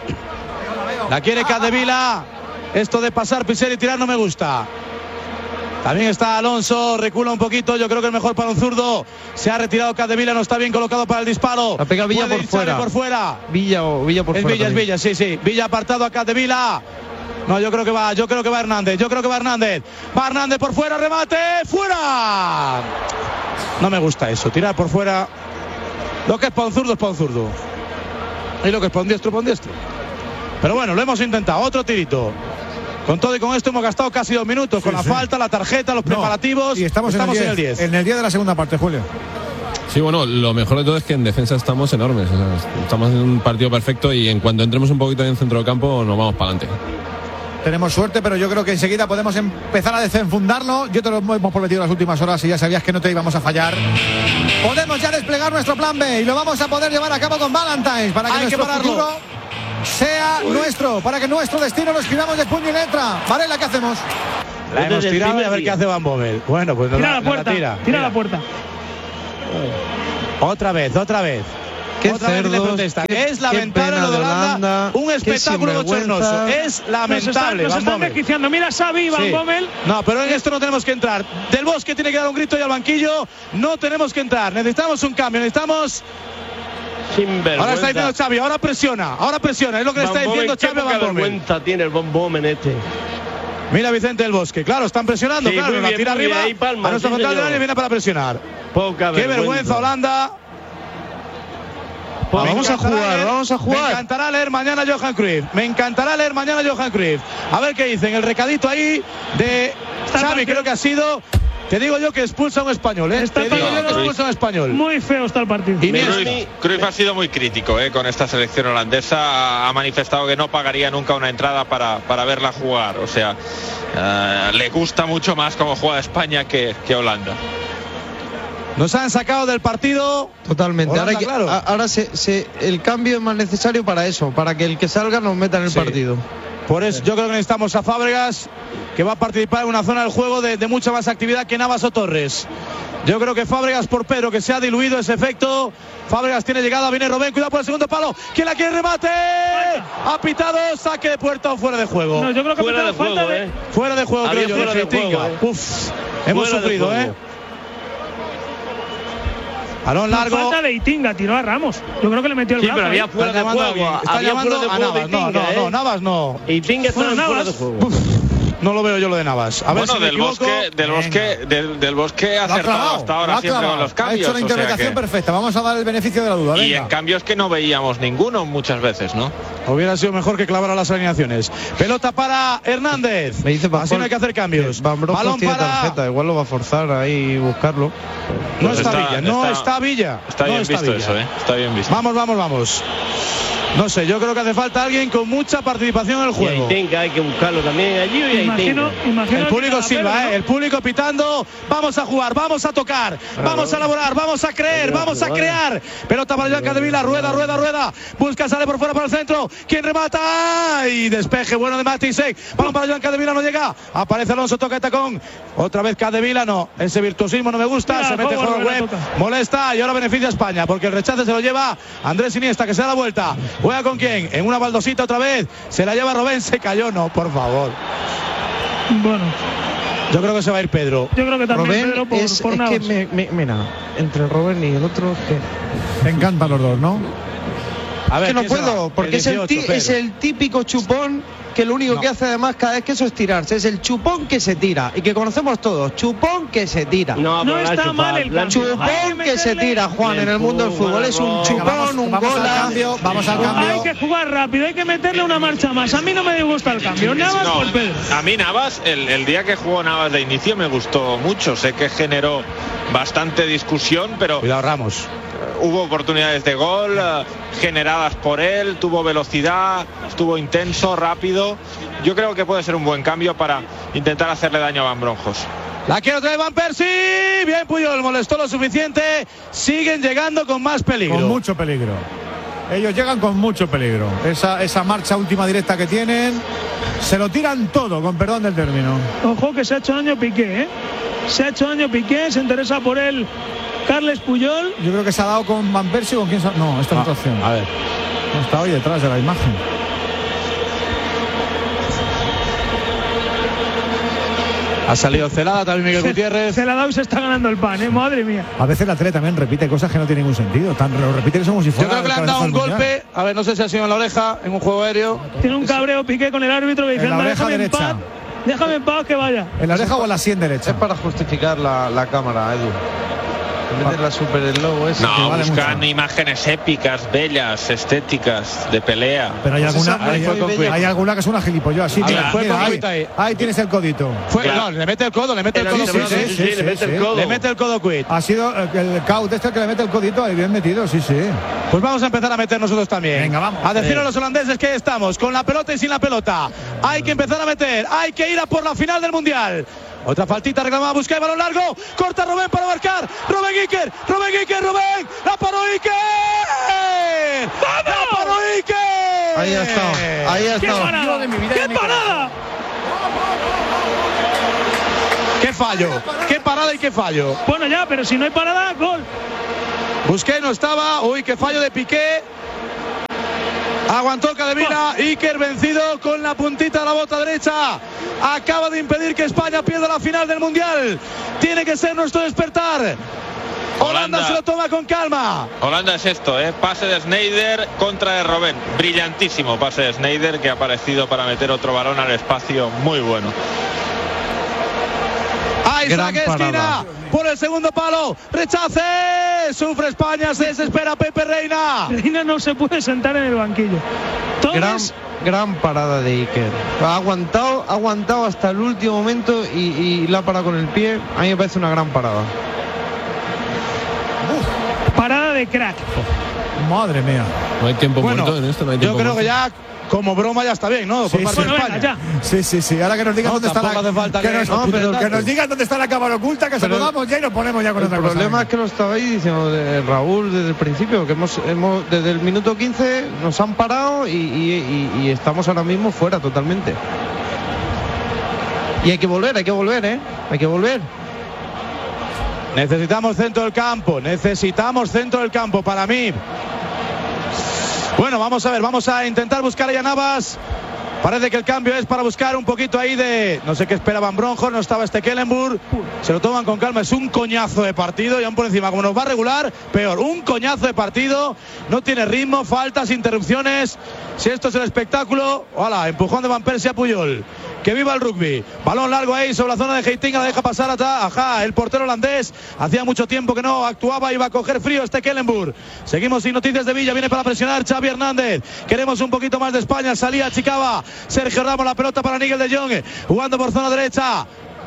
La quiere Capdevila. Esto de pasar, pisar y tirar no me gusta. También está Alonso, recula un poquito. Yo creo que el mejor para un zurdo. Se ha retirado Capdevila, no está bien colocado para el disparo. La pega Villa por fuera. Villa por fuera. Es Villa, sí. Villa apartado a Capdevila. No, yo creo que va Hernández. Va Hernández por fuera, remate, fuera. No me gusta eso, tirar por fuera. Lo que es para un zurdo es para un zurdo. Y lo que es para un diestro. Pero bueno, lo hemos intentado. Otro tirito. Con todo y con esto hemos gastado casi 2 minutos. Con la falta, la tarjeta, los preparativos. Y estamos en el 10. En el 10 de la segunda parte, Julio. Sí, bueno, lo mejor de todo es que en defensa estamos enormes. O sea, estamos en un partido perfecto y en cuanto entremos un poquito en el centro del campo nos vamos para adelante. tenemos suerte, pero yo creo que enseguida podemos empezar a desenfundarlo. Yo te lo hemos prometido las últimas horas y ya sabías que no te íbamos a fallar. Podemos ya desplegar nuestro plan B y lo vamos a poder llevar a cabo con Valentine's para que nuestro futuro sea nuestro, para que nuestro destino lo escribamos de puño y letra. Varela, ¿qué hacemos? La hemos tirado y a ver qué hace Van Bommel. Bueno, pues tira la puerta. Tira la puerta. Otra vez. Qué cerdos, es lamentable lo de Holanda, un espectáculo bochornoso, es lamentable. Nos están desquiciando. Mira Xavi, Van Bommel. No, pero en esto no tenemos que entrar. Del Bosque tiene que dar un grito y al banquillo no tenemos que entrar. Necesitamos un cambio, necesitamos. Ahora está diciendo Xavi, ahora presiona, es lo que le está diciendo Xavi a Van Bommel. Vergüenza tiene el Van Bommel este. Mira Vicente del Bosque, claro, están presionando, sí, claro, la tira arriba, a nuestro frontal de área viene para presionar. Qué vergüenza Holanda. Vamos a jugar. Me encantará leer mañana Johan Cruyff. A ver qué dicen. El recadito ahí de Xavi, creo que ha sido. Te digo yo que expulsa a un español, ¿eh? Muy feo está el partido. Cruyff ha sido muy crítico con esta selección holandesa. Ha manifestado que no pagaría nunca una entrada para verla jugar. O sea, le gusta mucho más cómo juega España que Holanda. Nos han sacado del partido. Totalmente. Holanda, ahora el cambio es más necesario para eso, para que el que salga nos meta en el partido. Por eso yo creo que necesitamos a Fábregas, que va a participar en una zona del juego de mucha más actividad que Navas o Torres. Yo creo que Fábregas por Pedro, que se ha diluido ese efecto. Fábregas tiene llegada, viene Robben, cuidado por el segundo palo. ¿Quién la quiere? ¡Remate! Ha pitado, saque de puerta o fuera de juego. No, yo creo que fuera de juego, Fuera de juego, creo yo. Uf, hemos sufrido, Balón largo. Falta de Itinga, tiró a Ramos. Yo creo que le metió el brazo. Pero había fuera de juego. Está llamando a Navas. No, Navas no. Itinga está fuera de juego. No lo veo yo lo de Navas. A ver si del Bosque ha acertado hasta ahora siempre con los cambios. Ha hecho la interpretación perfecta. Vamos a dar el beneficio de la duda. Y en cambios que no veíamos ninguno muchas veces, ¿no? Hubiera sido mejor que clavara las alineaciones. Pelota para Hernández. Me dice así no hay que hacer cambios. Balón para tarjeta. Igual lo va a forzar ahí y buscarlo. No está Villa. Está bien visto eso, Está bien visto. Vamos. No sé, yo creo que hace falta alguien con mucha participación en el juego. Y Itinga hay que buscarlo también allí. Imagino el público silba, el público pitando. Vamos a jugar, vamos a tocar, vamos a elaborar, vamos a creer, vamos a crear. Pelota para Joan Capdevila, rueda. Busca, sale por fuera para el centro. ¿Quién remata? Y despeje bueno de Matisek. Balón para Joan Capdevila, no llega. Aparece Alonso, toca el tacón. Otra vez Capdevila, no. Ese virtuosismo no me gusta. Se mete Jorge Web, molesta y ahora beneficia a España porque el rechace se lo lleva Andrés Iniesta, que se da la vuelta. ¿Juega con quién? En una baldosita otra vez. Se la lleva Robben, se cayó. No, por favor. Bueno. Yo creo que se va a ir Pedro. Yo creo que también Robben Pedro por Navas. Que mira, entre Robben y el otro que te encantan los dos, ¿no? A ver, que no puedo, porque 18, es el típico chupón que lo único que hace además cada vez que eso es tirarse. Es el chupón que se tira y que conocemos todos. Chupón que se tira. No está mal el cambio. Chupón que se tira, Juan, en el mundo del fútbol. Es un chupón, un gol. Vamos al cambio. Hay que jugar rápido, hay que meterle una marcha más. A mí no me disgusta el cambio. Navas por Pedro. A mí Navas, el día que jugó Navas de inicio me gustó mucho. Sé que generó bastante discusión, pero... Cuidado, Ramos. Hubo oportunidades de gol generadas por él, tuvo velocidad, estuvo intenso, rápido. Yo creo que puede ser un buen cambio para intentar hacerle daño a Van Bronjos. La quiere otra vez Van Persie. Bien, Puyol, molestó lo suficiente. Siguen llegando con más peligro. Con mucho peligro. Ellos llegan con mucho peligro. Esa marcha última directa que tienen, se lo tiran todo, con perdón del término. Ojo que se ha hecho daño Piqué, Se ha hecho daño Piqué, se interesa por él Carles Puyol. Yo creo que se ha dado con Van Persie o con quién. No, esta es otra opción. A ver. No está hoy detrás de la imagen. Ha salido Celada también Miguel Gutiérrez. Se la ha dado y se está ganando el pan, madre mía. A veces la tele también repite cosas que no tienen ningún sentido. Lo repite como si fuera. Yo creo que le han dado un golpe. A ver, no sé si ha sido en la oreja, en un juego aéreo. Tiene un cabreo Piqué con el árbitro que dice: déjame en paz. Déjame en paz que vaya. ¿En la oreja o en la sien derecha? Es para justificar la cámara, Edu. Meter la super slow esa. No, buscan imágenes épicas, bellas, estéticas, de pelea. Pero hay alguna que es una gilipollas. Sí, ahí tienes el codito. No, le mete el codo. Le mete el codo Quid. Ha sido el Kaut este que le mete el codito ahí bien metido, sí. Pues vamos a empezar a meter nosotros también. Venga, vamos. A decir a los holandeses que estamos con la pelota y sin la pelota. Hay que empezar a meter, hay que ir a por la final del Mundial. Otra faltita reclamada, busca el balón largo, corta Robben para marcar, Robben Iker, la paró Iker, Ahí ha estado. ¡Qué parada! ¡Qué fallo! ¡Qué parada y qué fallo! Bueno, ya, pero si no hay parada, gol. Busqué, no estaba. Uy, qué fallo de Piqué. Aguantó Cadevila. Iker vencido con la puntita de la bota derecha. Acaba de impedir que España pierda la final del Mundial. Tiene que ser nuestro despertar. Holanda se lo toma con calma. Holanda es esto, pase de Sneijder contra de Robben. Brillantísimo pase de Sneijder, que ha aparecido para meter otro balón al espacio. Muy bueno. Ahí saque esquina por el segundo palo. Rechace. Sufre España. Se desespera Pepe Reina. Reina no se puede sentar en el banquillo. Gran parada de Iker. Ha aguantado hasta el último momento y la ha parado con el pie. A mí me parece una gran parada. Parada de crack. Madre mía. No hay tiempo muerto en esto. No hay tiempo yo creo muerto. Que ya como broma ya está bien, ¿no? Por parte de España. Ya. Sí. Ahora que nos digan dónde está que nos digan dónde está la cámara oculta, que se lo damos ya y nos ponemos ya con otra cosa. El problema es que lo estaba ahí diciendo de Raúl desde el principio, que hemos desde el minuto 15 nos han parado y estamos ahora mismo fuera totalmente. Y hay que volver, Hay que volver. Necesitamos centro del campo para mí. Bueno, vamos a ver, vamos a intentar buscar a Navas. Parece que el cambio es para buscar un poquito ahí de... No sé qué esperaban Bronjos, no estaba Stekelenburg. Se lo toman con calma, es un coñazo de partido. Y aún por encima, como nos va a regular, peor. Un coñazo de partido, no tiene ritmo, faltas, interrupciones. Si esto es el espectáculo, ¡hala! Empujón de Van Persie a Puyol. Que viva el rugby. Balón largo ahí sobre la zona de Heitinga, la deja pasar el portero holandés. Hacía mucho tiempo que no actuaba, iba a coger frío Stekelenburg. Seguimos sin noticias de Villa, viene para presionar Xavi Hernández. Queremos un poquito más de España, salía Chicaba. Sergio Ramos, la pelota para Nigel de Jong, jugando por zona derecha.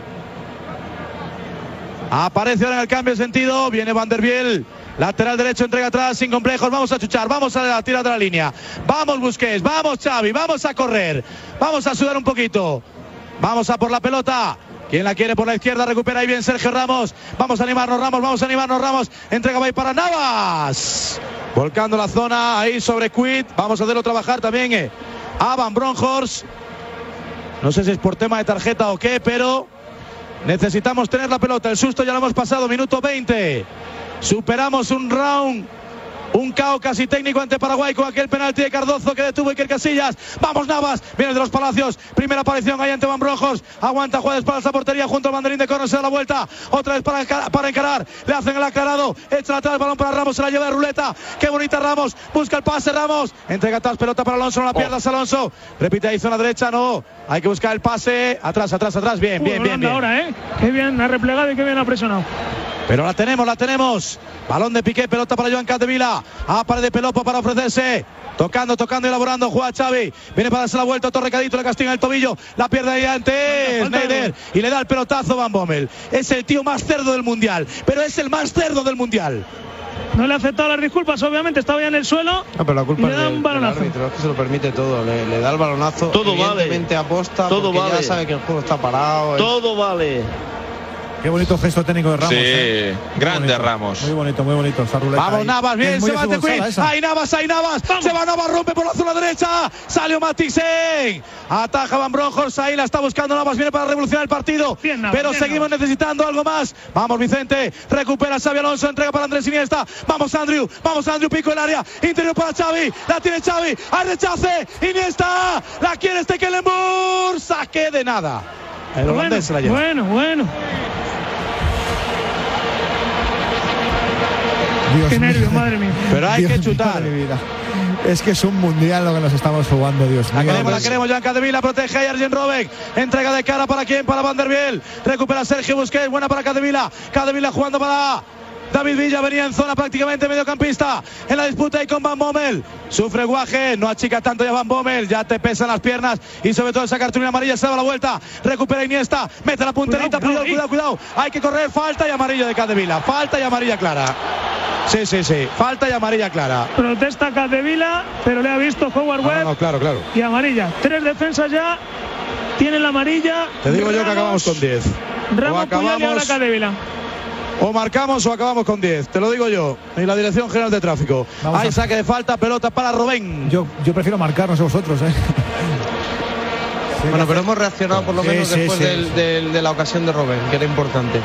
Aparece ahora en el cambio de sentido, viene Van der Biel. Lateral derecho, entrega atrás, sin complejos. Vamos a chuchar, vamos a tirar de la línea. Vamos Busquets, vamos Xavi, vamos a correr. Vamos a sudar un poquito. Vamos a por la pelota. Quien la quiere por la izquierda, recupera ahí bien Sergio Ramos. Vamos a animarnos Ramos. Entrega ahí para Navas. Volcando la zona ahí sobre Quid. Vamos a hacerlo trabajar también a Van Bronckhorst. No sé si es por tema de tarjeta o qué, pero necesitamos tener la pelota. El susto ya lo hemos pasado, minuto 20. Superamos un round, un caos casi técnico ante Paraguay con aquel penalti de Cardozo que detuvo Iker Casillas. Vamos Navas, viene de los Palacios, primera aparición ahí ante Van Bronckhorst, aguanta, juega de espaldas a portería junto al banderín de córner, se da la vuelta, otra vez para encarar, le hacen el aclarado, echa atrás el balón para Ramos, se la lleva de ruleta, qué bonita Ramos, busca el pase Ramos, entrega atrás, pelota para Alonso, no la pierdas Alonso, repite ahí zona derecha, no, hay que buscar el pase, atrás, bien. Ahora, qué bien ha replegado y qué bien ha presionado. Pero la tenemos. Balón de Piqué, pelota para Joan Capdevila. Pared de Pelopo para ofrecerse. Tocando y elaborando. Juega Xavi. Viene para darse la vuelta. Otro recadito. Le castiga el tobillo. La pierde ahí ante Sneijder. Y le da el pelotazo Van Bommel. Es el tío más cerdo del mundial. Pero es el más cerdo del mundial. No le ha aceptado las disculpas, obviamente estaba ya en el suelo. Pero la culpa le da un balonazo. El árbitro, es que se lo permite todo. Le da el balonazo. Todo evidentemente vale. Aposta todo porque vale. Ya sabe que el juego está parado. Todo vale. Qué bonito gesto técnico de Ramos. Sí, grande Ramos. Muy bonito. Esa ruleta vamos ahí. Navas, bien, se va de Quinn. Ahí Navas. Vamos. Se va Navas, rompe por la zona derecha. Salió Matixen. Ataja Van Bronckhorst, ahí la está buscando Navas, viene para revolucionar el partido. Bien, Navas, pero seguimos necesitando algo más. Vamos Vicente, recupera Xavi Alonso, entrega para Andrés Iniesta. Vamos Andrew, pico el área. Interior para Xavi, la tiene Xavi. Al rechace, Iniesta. La quiere Stekelenburg. Saque de nada. El holandés se la lleva. Bueno. Dios qué mío. nervio, madre mía. Pero hay que chutar. Es que es un mundial lo que nos estamos jugando, Dios mío. La queremos, Joan Capdevila, protege a Arjen Robben. Entrega de cara para quién, para Van der Biel. Recupera Sergio Busquets, buena para Capdevila. Capdevila jugando para David Villa venía en zona prácticamente mediocampista en la disputa ahí con Van Bommel. Sufre Guaje, no achica tanto ya Van Bommel, ya te pesan las piernas y sobre todo esa cartulina amarilla, se da la vuelta, recupera Iniesta, mete la punterita, cuidado, hay que correr, falta y amarillo de Capdevila, falta y amarilla clara. Sí, falta y amarilla clara. Protesta Capdevila, pero le ha visto Howard Webb. No, claro. Y amarilla. 3 defensas ya tienen la amarilla. Te digo yo que acabamos con 10. Ramos, Puyol y ahora Capdevila. O marcamos o acabamos con 10, te lo digo yo. Y la Dirección General de Tráfico. Hay saque de falta, pelota para Robben. Yo prefiero marcar, no sé vosotros, Bueno, pero hemos reaccionado por lo menos después de la ocasión de Robben, que era importante.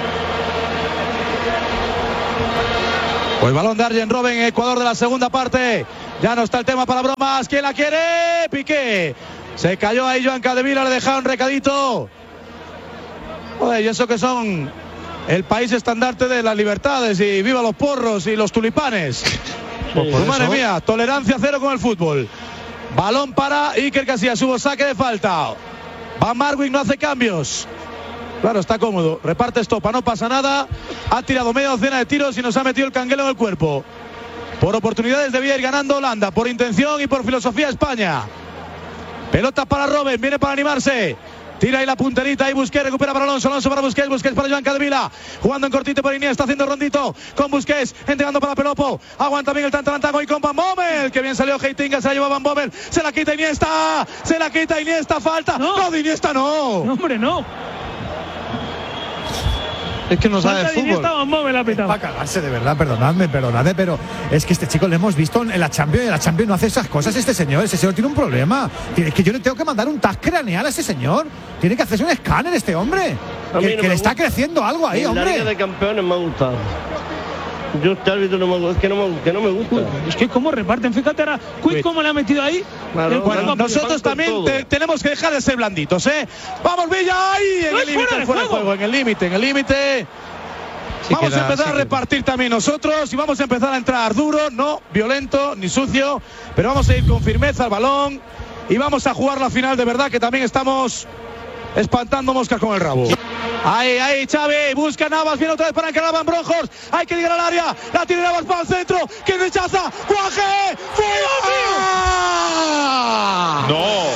Pues balón de Arjen Robben, Ecuador de la segunda parte. Ya no está el tema para bromas. ¿Quién la quiere? Piqué. Se cayó ahí Joan Capdevila, le dejaron un recadito. Joder, y eso que son el país estandarte de las libertades y viva los porros y los tulipanes. Pues madre mía, tolerancia cero con el fútbol. Balón para Iker Casillas, hubo saque de falta. Van Marwijk no hace cambios. Claro, está cómodo, reparte estopa, no pasa nada. Ha tirado media docena de tiros y nos ha metido el canguelo en el cuerpo. Por oportunidades debía ir ganando Holanda, por intención y por filosofía España. Pelota para Robben, viene para animarse. Tira ahí la punterita y Busquets, recupera para Alonso para Busquets, Busquets para Joan Capdevila, jugando en cortito por Iniesta, haciendo rondito con Busquets, entregando para Pelopo, aguanta bien el tantalantango y con Van Bommel, que bien salió Heitinga, se la lleva Van Bommel, se la quita Iniesta, falta, no de Iniesta no, hombre, no. Es que no sabe de fútbol. Para cagarse, de verdad, perdonadme, pero es que este chico lo hemos visto en la Champions no hace esas cosas. Ese señor tiene un problema. Es que yo le tengo que mandar un tag craneal a ese señor. Tiene que hacerse un escáner este hombre. Que le está creciendo algo ahí, hombre. La Liga de Campeones me ha gustado. Yo este árbitro no me gusta. Es que cómo reparten, fíjate ahora, cómo le ha metido ahí. Claro, bueno, nosotros también tenemos que dejar de ser blanditos, Vamos Villa, ahí en el límite, fuera de juego, en el límite. Sí, vamos a empezar a repartir también nosotros y vamos a empezar a entrar duro, no violento ni sucio, pero vamos a ir con firmeza al balón y vamos a jugar la final de verdad, que también estamos espantando moscas con el rabo. Ahí Xavi, busca Navas, viene otra vez para encarar a Van Bronckhorst, hay que llegar al área, la tiene Navas para el centro, ¿quién rechaza? ¡Guaje! ¡Fuera! ¡No!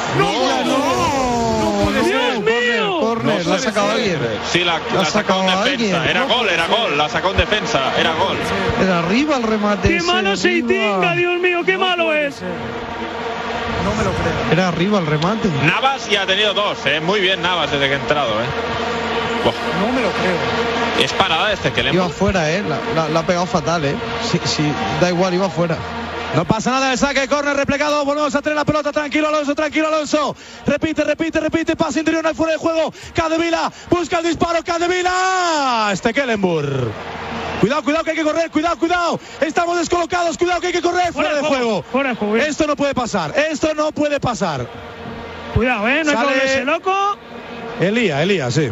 ¡Dios mío! Córner, la ha sacado alguien. Sí, la ha sacado un defensa. Era gol, la sacó un defensa, era gol. Era arriba el remate. ¡Qué malo Heitinga, Dios mío, qué malo es! No me lo creo. Era arriba el remate. Navas ya ha tenido 2, muy bien Navas desde que ha entrado, No me lo creo. Es parada este que le iba fuera, la ha pegado fatal, Sí, da igual, iba fuera. No pasa nada, el saque, córner replegado, volvemos a tener la pelota, tranquilo Alonso, repite, pase interior, no hay fuera de juego, Capdevila, busca el disparo, Capdevila, Stekelenburg. Cuidado que hay que correr, cuidado, estamos descolocados, cuidado que hay que correr, fuera de juego. Esto no puede pasar. Cuidado, no hay que volverse loco. Elías, sí.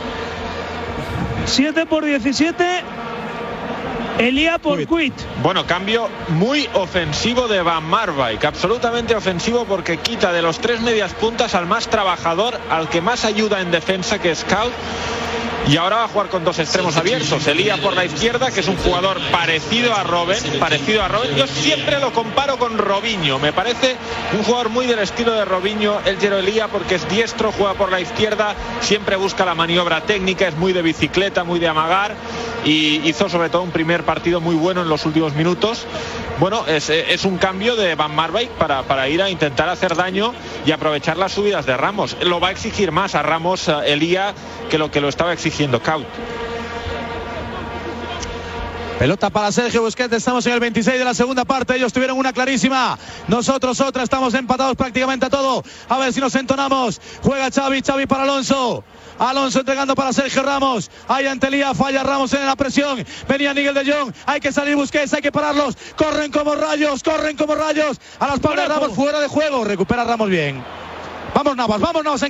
7-17. Elías por Quit. Bueno, cambio muy ofensivo de Van Marwijk, absolutamente ofensivo, porque quita de los 3 medias puntas al más trabajador, al que más ayuda en defensa, que es Scout. Y ahora va a jugar con 2 extremos abiertos. Elías por la izquierda, que es un jugador parecido a Robben. Yo siempre lo comparo con Robinho. Me parece un jugador muy del estilo de Robinho, el Jero Elías, porque es diestro, juega por la izquierda, siempre busca la maniobra técnica, es muy de bicicleta, muy de amagar, y hizo sobre todo un primer partido muy bueno en los últimos minutos. Bueno, es un cambio de Van Marwijk para ir a intentar hacer daño y aprovechar las subidas de Ramos. Lo va a exigir más a Ramos Elías que lo estaba exigiendo Kaut. Pelota para Sergio Busquets, estamos en el 26 de la segunda parte, ellos tuvieron una clarísima, nosotros otra, estamos empatados prácticamente a todo, a ver si nos entonamos, juega Xavi para Alonso entregando para Sergio Ramos, ahí ante Elías, falla Ramos en la presión, venía Nigel de Jong, hay que salir Busquets, hay que pararlos, corren como rayos, a las espaldas de Ramos, fuera de juego, recupera Ramos bien, vamos Navas a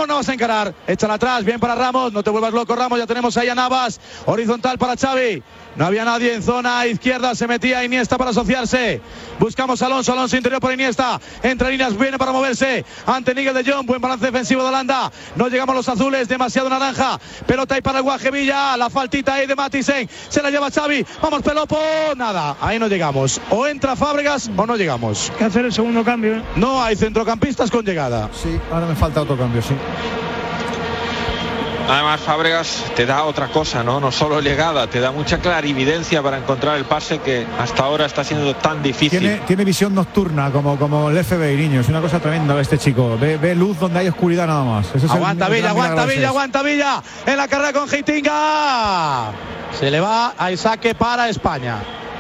encarar, échala atrás, bien para Ramos, no te vuelvas loco Ramos, ya tenemos ahí a Navas, horizontal para Xavi, No había nadie en zona izquierda, se metía Iniesta para asociarse. Buscamos a Alonso, Alonso interior por Iniesta. Entre líneas, viene para moverse ante Nigel de Jong. Buen balance defensivo de Holanda. No llegamos los azules, demasiado naranja. Pelota ahí para el Guaje Villa. La faltita ahí de Matisen. Se la lleva Xavi. Vamos, Pelopo. Nada, ahí no llegamos. O entra Fábregas o no llegamos. Hay que hacer el segundo cambio, ¿eh? No hay centrocampistas con llegada. Sí, ahora me falta otro cambio, sí. Además, Fábregas te da otra cosa, ¿no? No solo llegada, te da mucha clarividencia para encontrar el pase que hasta ahora está siendo tan difícil. Tiene visión nocturna, como el FBI, niño. Es una cosa tremenda este chico. Ve luz donde hay oscuridad nada más. Ese es aguanta Villa. En la carrera con Heitinga. Se le va a saque para España.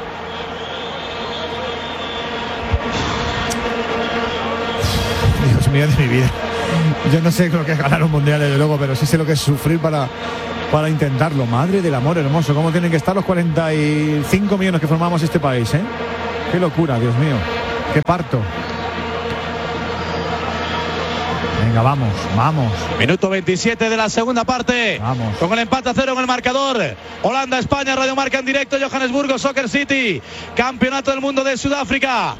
Dios mío de mi vida. Yo no sé lo que es ganar un mundial, desde luego, pero sí sé lo que es sufrir para intentarlo. Madre del amor hermoso, cómo tienen que estar los 45 millones que formamos este país, ¿eh? Qué locura, Dios mío. Qué parto. Venga, vamos. Minuto 27 de la segunda parte. Vamos. Con el empate a 0 en el marcador. Holanda, España, Radio Marca en directo. Johannesburgo, Soccer City. Campeonato del mundo de Sudáfrica.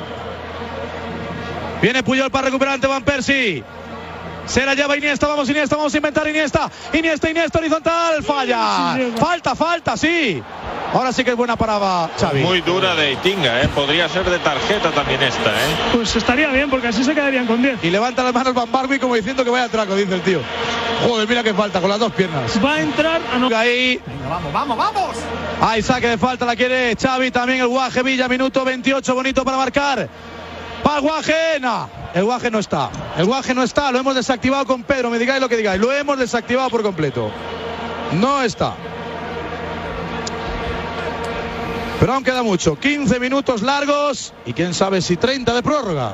Viene Puyol para recuperar ante Van Persie. Se la lleva Iniesta, vamos a inventar Iniesta, horizontal, falla. Falta, sí. Ahora sí que es buena para Xavi. Muy dura de Heitinga, podría ser de tarjeta también esta, Pues estaría bien, porque así se quedarían con 10. Y levanta las manos Van Barby como diciendo que vaya a traco, dice el tío. Joder, mira que falta, con las dos piernas. Va a entrar ahí. Venga, vamos. Hay saque de falta, la quiere Xavi, también el Guaje Villa, minuto 28, bonito para marcar. Para Guaje, el Guaje no está, lo hemos desactivado con Pedro, me digáis lo que digáis, lo hemos desactivado por completo. No está. Pero aún queda mucho, 15 minutos largos y quién sabe si 30 de prórroga.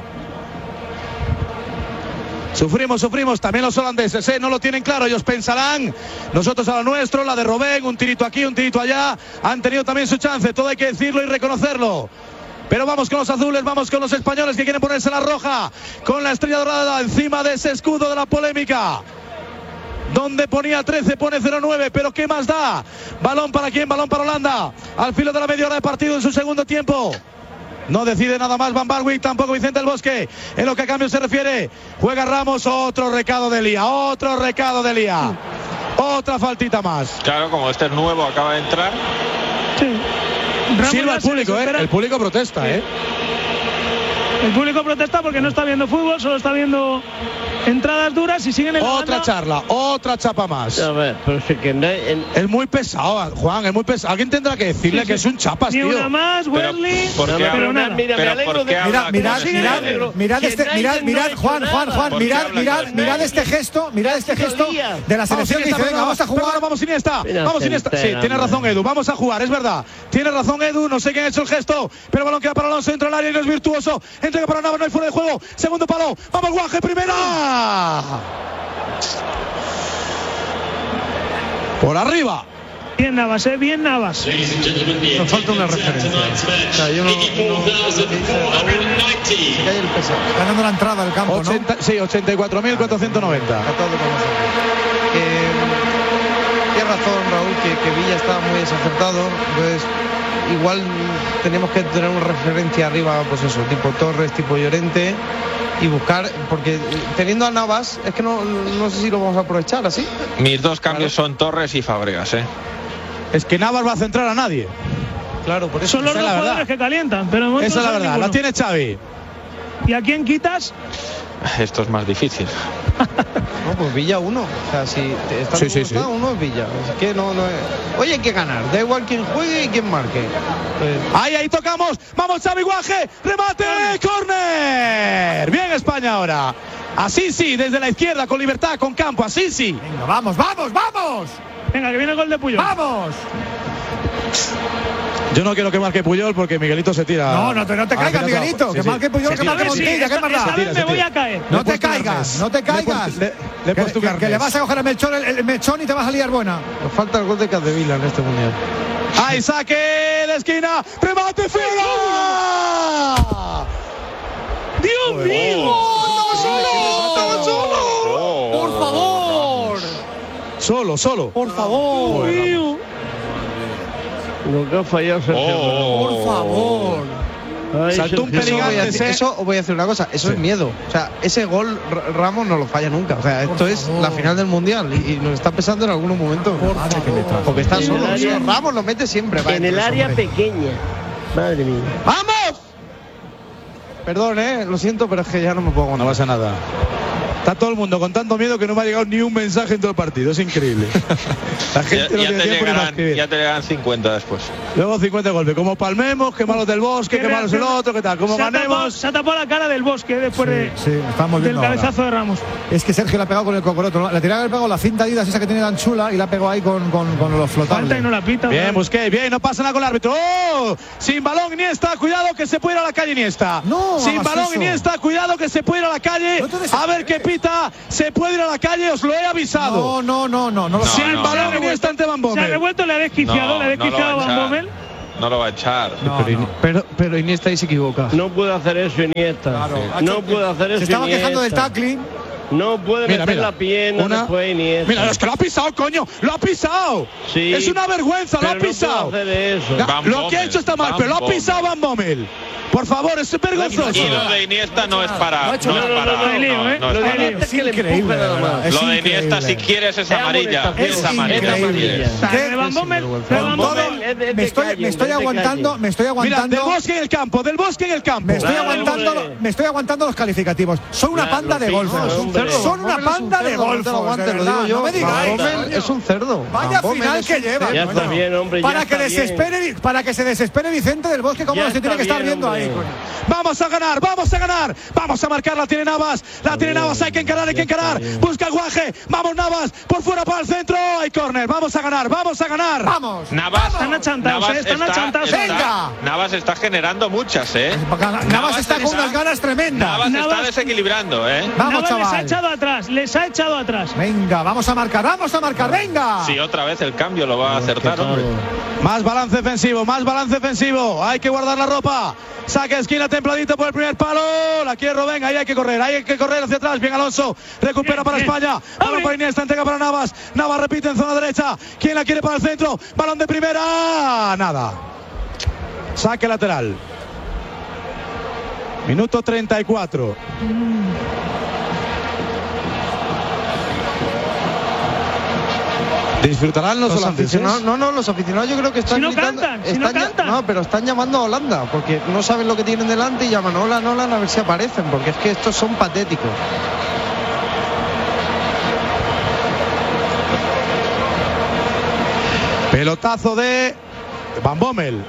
Sufrimos, también los holandeses, no lo tienen claro, ellos pensarán, nosotros a lo nuestro, la de Robben, un tirito aquí, un tirito allá, han tenido también su chance, todo hay que decirlo y reconocerlo. Pero vamos con los azules, vamos con los españoles que quieren ponerse la roja, con la estrella dorada encima de ese escudo de la polémica. Donde ponía 13, pone 0-9, pero ¿qué más da? ¿Balón para quién? Balón para Holanda. Al filo de la media hora de partido en su segundo tiempo. No decide nada más Van Barwick, tampoco Vicente del Bosque. En lo que a cambio se refiere, juega Ramos, otro recado de Lía. Otra faltita más. Claro, como este es nuevo, acaba de entrar. Sí. Silva el público, el público protesta, El público protesta porque no está viendo fútbol, solo está viendo entradas duras y siguen en la otra banda. charla, otra chapa más. A ver, pero sí que no es muy pesado, Juan, es muy pesado. Alguien tendrá que decirle que es un chapas, tío. Ni una más, Wesley. Pero nada. Mirad este gesto de la selección que dice, venga, vamos a jugar. Vamos Iniesta. Sí, tiene razón Edu, vamos a jugar, es verdad. Tiene razón Edu, no sé quién ha hecho el gesto, pero el balón queda para Alonso, dentro del área y no es virtuoso. Entrega para Navas, no hay fuera de juego. Segundo palo, vamos Guaje, primera. Por arriba. Bien Navas, bien Navas. Nos falta una referencia. O sea, yo no se cae el peso. Ganando la entrada al campo, 80, ¿no? Sí, 84.490. Tienes razón, Raúl, que Villa estaba muy desacertado. Entonces, igual tenemos que tener una referencia arriba, pues eso, tipo Torres, tipo Llorente, y buscar, porque teniendo a Navas, es que no sé si lo vamos a aprovechar así. Mis dos cambios son Torres y Fábregas, Es que Navas va a centrar a nadie. Claro, por eso. Son los dos jugadores que calientan, pero esa es la verdad, la tiene Xavi. ¿Y a quién quitas? Esto es más difícil. No, pues Villa uno. O sea, si está uno es Villa. Es que no es. Oye, hay que ganar. Da igual quién juegue y quién marque. Ahí tocamos. Vamos, Xavi Guaje. Remate. Córner. Bien España ahora. Así sí, desde la izquierda, con libertad, con campo. Así sí. Venga, vamos. Venga, que viene el gol de Puyol. ¡Vamos! Yo no quiero que marque Puyol porque Miguelito se tira. No te caigas, Miguelito. Que marque Puyol, que marque Montilla. ¿Qué más da? Esta vez me voy a caer. No te caigas. Que le vas a coger el mechón y te vas a liar buena. Nos falta el gol de Capdevila en este mundial. ¡Ay, saque de esquina! ¡Remate fuera! ¡Dios mío! ¡Estamos solo! ¡Por favor! Solo. Por favor. Lo que ha fallado Por favor. Saltó un peligante. Eso os voy a decir una cosa, eso es miedo. O sea, ese gol Ramos no lo falla nunca. O sea, esto es la final del mundial y nos está pesando en algunos momentos. Porque está solo. Ramos lo mete siempre. En el área pequeña. Madre mía. ¡Vamos! Perdón, lo siento, pero es que ya no me puedo aguantar. No pasa nada. Está todo el mundo con tanto miedo que no me ha llegado ni un mensaje en todo el partido. Es increíble. La gente ya te llegarán 50 después. Luego 50 golpes. Como palmemos, que malos del Bosque, que malos el otro, que tal. Como ganemos. Se ha tapado la cara del Bosque después del cabezazo de Ramos. Es que Sergio la ha pegado con el cocoroto, ¿no? La tirada que le pegó la cinta Adidas esa que tiene tan chula y la pegó ahí con los flotables. Falta y no la pita. Bien, Busquets, bien, no pasa nada con el árbitro. ¡Oh! Sin balón Iniesta, cuidado que se puede ir a la calle Iniesta. No, sin balón eso. Iniesta, cuidado que se puede ir a la calle. A ver qué pita. Se puede ir a la calle, os lo he avisado. No. Sin balón Iniesta ante Van Bommel. Se ha revuelto, le ha desquiciado, a Van Bommel. No lo va a echar. Pero Iniesta ahí se equivoca. No puede hacer eso Iniesta. Claro. No puede hacer eso. Se estaba quejando del tackling. No puede meter la pierna después Iniesta. Mira, es que lo ha pisado, coño. Lo ha pisado. Sí, es una vergüenza, lo ha pisado. No puede hacer eso. Lo que ha hecho está mal, pero lo ha pisado Van Bommel. Por favor, es vergonzoso. Y lo de Iniesta no es para. Lo de Iniesta, si quieres, es amarilla. Es amarilla. Me estoy aguantando. Mira, del Bosque en el campo. Me estoy aguantando los calificativos. Son una panda de golfos. Son una panda de golfos. Lo digo yo. No me digáis. Es un cerdo. Vaya final que lleva. Ya está bien, hombre. Para que se desespere Vicente del Bosque, como se tiene que estar viendo ahí. Vamos a ganar, vamos a marcar, la tiene Navas, hay que encarar, busca el Guaje, vamos Navas, por fuera para el centro, hay córner, vamos a ganar. Navas, están achantados, venga. Navas está generando muchas, Navas está con unas ganas tremendas. Navas está desequilibrando, Vamos, chaval. Les ha echado atrás. Venga, vamos a marcar, venga. Sí, otra vez el cambio lo va a acertar, hombre. Más balance ofensivo, hay que guardar la ropa. Saque esquina templadito por el primer palo. La quiere Robben, ahí hay que correr hacia atrás. Bien Alonso, recupera para España. Balón para Iniesta, entrega para Navas. Navas repite en zona derecha. ¿Quién la quiere para el centro? Balón de primera. Nada. Saque lateral. Minuto 34. ¿Disfrutarán los holandeses? Los aficionados yo creo que están gritando. No, pero están llamando a Holanda porque no saben lo que tienen delante y llaman Hola, a ver si aparecen, porque es que estos son patéticos. Pelotazo de Van Bommel.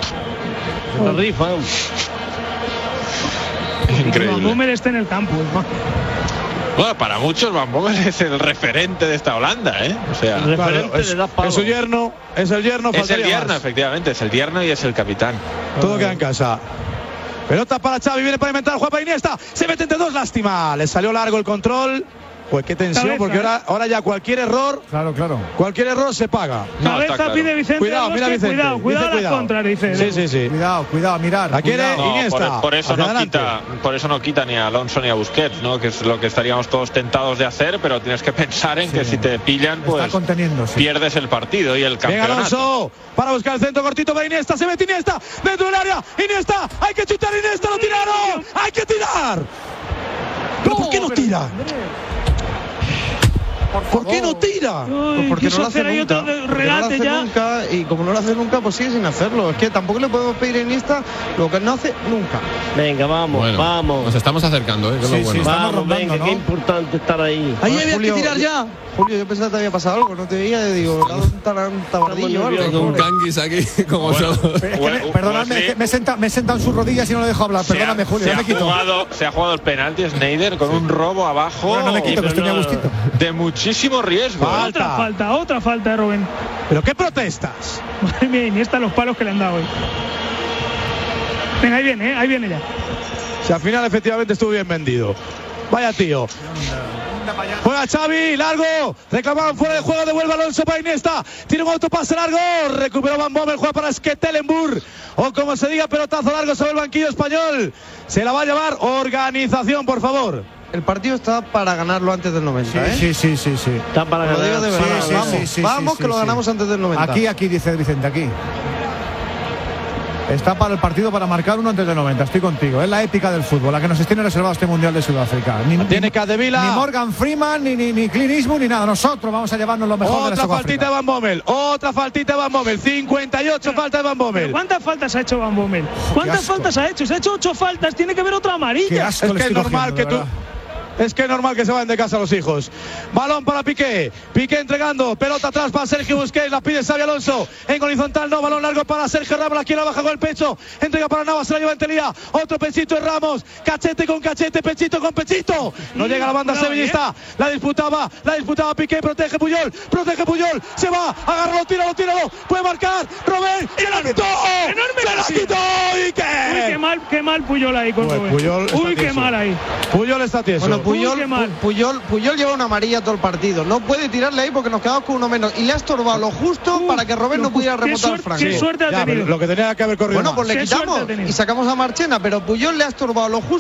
Increíble. Van Bommel está en el campo. Bueno, para muchos Van Bommel es el referente de esta Holanda, O sea, es su yerno, es el yerno. Es el yerno, efectivamente, es el yerno y es el capitán. Todo queda en casa. Pelota para Xavi, viene para inventar, juega para Iniesta, se mete entre dos, lástima, le salió largo el control. Pues qué tensión, porque ahora ya cualquier error, cualquier error se paga. Cabeza pide Vicente. Cuidado, mira Vicente. Cuidado las contras, dice. Sí. Cuidado, mirar. La quiere Iniesta. Por eso no quita ni a Alonso ni a Busquets, ¿no? Que es lo que estaríamos todos tentados de hacer, pero tienes que pensar en que si te pillan, pues pierdes el partido y el campeonato. Venga Alonso, para buscar el centro cortito para Iniesta, se mete Iniesta, dentro del área, Iniesta, hay que chutar Iniesta, lo tiraron, hay que tirar. ¿Pero por qué no tira? ¿Por qué no tira? Pues porque no lo hace nunca. Y como no lo hace nunca, pues sigue sin hacerlo. Es que tampoco le podemos pedir a Iniesta lo que no hace nunca. Venga, vamos. Nos estamos acercando, Vamos, venga, qué importante estar ahí. Ahí había que tirar ya. Julio, yo pensaba que te había pasado algo, no te veía, digo, un tabardillo o algo. Tengo un canguis aquí, como perdóname, me he sentado en sus rodillas y no lo dejo hablar. Perdóname, Julio, se ha jugado el penalti Sneijder con un robo abajo. Bueno, no me quito, que estoy muy a gustito. De muchísimo riesgo. Otra falta de Robben. ¿Pero qué protestas? Madre mía, Iniesta los palos que le han dado hoy. Venga, ahí viene ya. Si al final efectivamente estuvo bien vendido. Vaya tío. Juega Xavi, largo, reclamaban fuera de juego, devuelve Alonso para Iniesta, tiene un autopase largo, recuperó Van Bommel, juega para Stekelenburg, o como se diga, pelotazo largo sobre el banquillo español, se la va a llevar organización, por favor. El partido está para ganarlo antes del 90, Sí. Está para ganarlo. Vamos, que lo ganamos antes del 90. Aquí, dice Vicente, aquí. está para el partido para marcar uno antes de 90. Estoy contigo. Es la épica del fútbol, la que nos tiene reservado este Mundial de Sudáfrica. Tiene Capdevila. Ni Morgan Freeman, ni Clint Eastwood, ni nada. Nosotros vamos a llevarnos lo mejor de la Otra faltita de Van Bommel. Otra faltita de Van Bommel. 58 faltas de Van Bommel. ¿Cuántas faltas ha hecho Van Bommel? ¿Cuántas faltas ha hecho? Se ha hecho 8 faltas. Tiene que haber otra amarilla. Es que es normal que tú... Es que es normal que se vayan de casa los hijos. Balón para Piqué. Piqué entregando. Pelota atrás para Sergio Busquets. La pide Xabi Alonso. En horizontal no. Balón largo para Sergio Ramos. La quiere baja con el pecho. Entrega para Navas. Se la lleva en Telía. Otro pechito de Ramos. Cachete con cachete. Pechito con pechito. No llega la banda sevillista. La disputaba Piqué. Protege Puyol. Se va. Agárralo. Tíralo. Puede marcar. Robert. Y la quitó. Se la quitó. ¿Y qué? Uy, qué mal Puyol ahí con Robert. Uy, qué mal ahí. Puyol está tieso. Bueno, Puyol lleva una amarilla todo el partido. No puede tirarle ahí porque nos quedamos con uno menos. Y le ha estorbado lo justo para que Robert no pudiera remontar al Franco. Qué suerte ha tenido. Lo que tenía que haber corrido. Bueno, pues le quitamos y sacamos a Marchena, pero Puyol le ha estorbado lo justo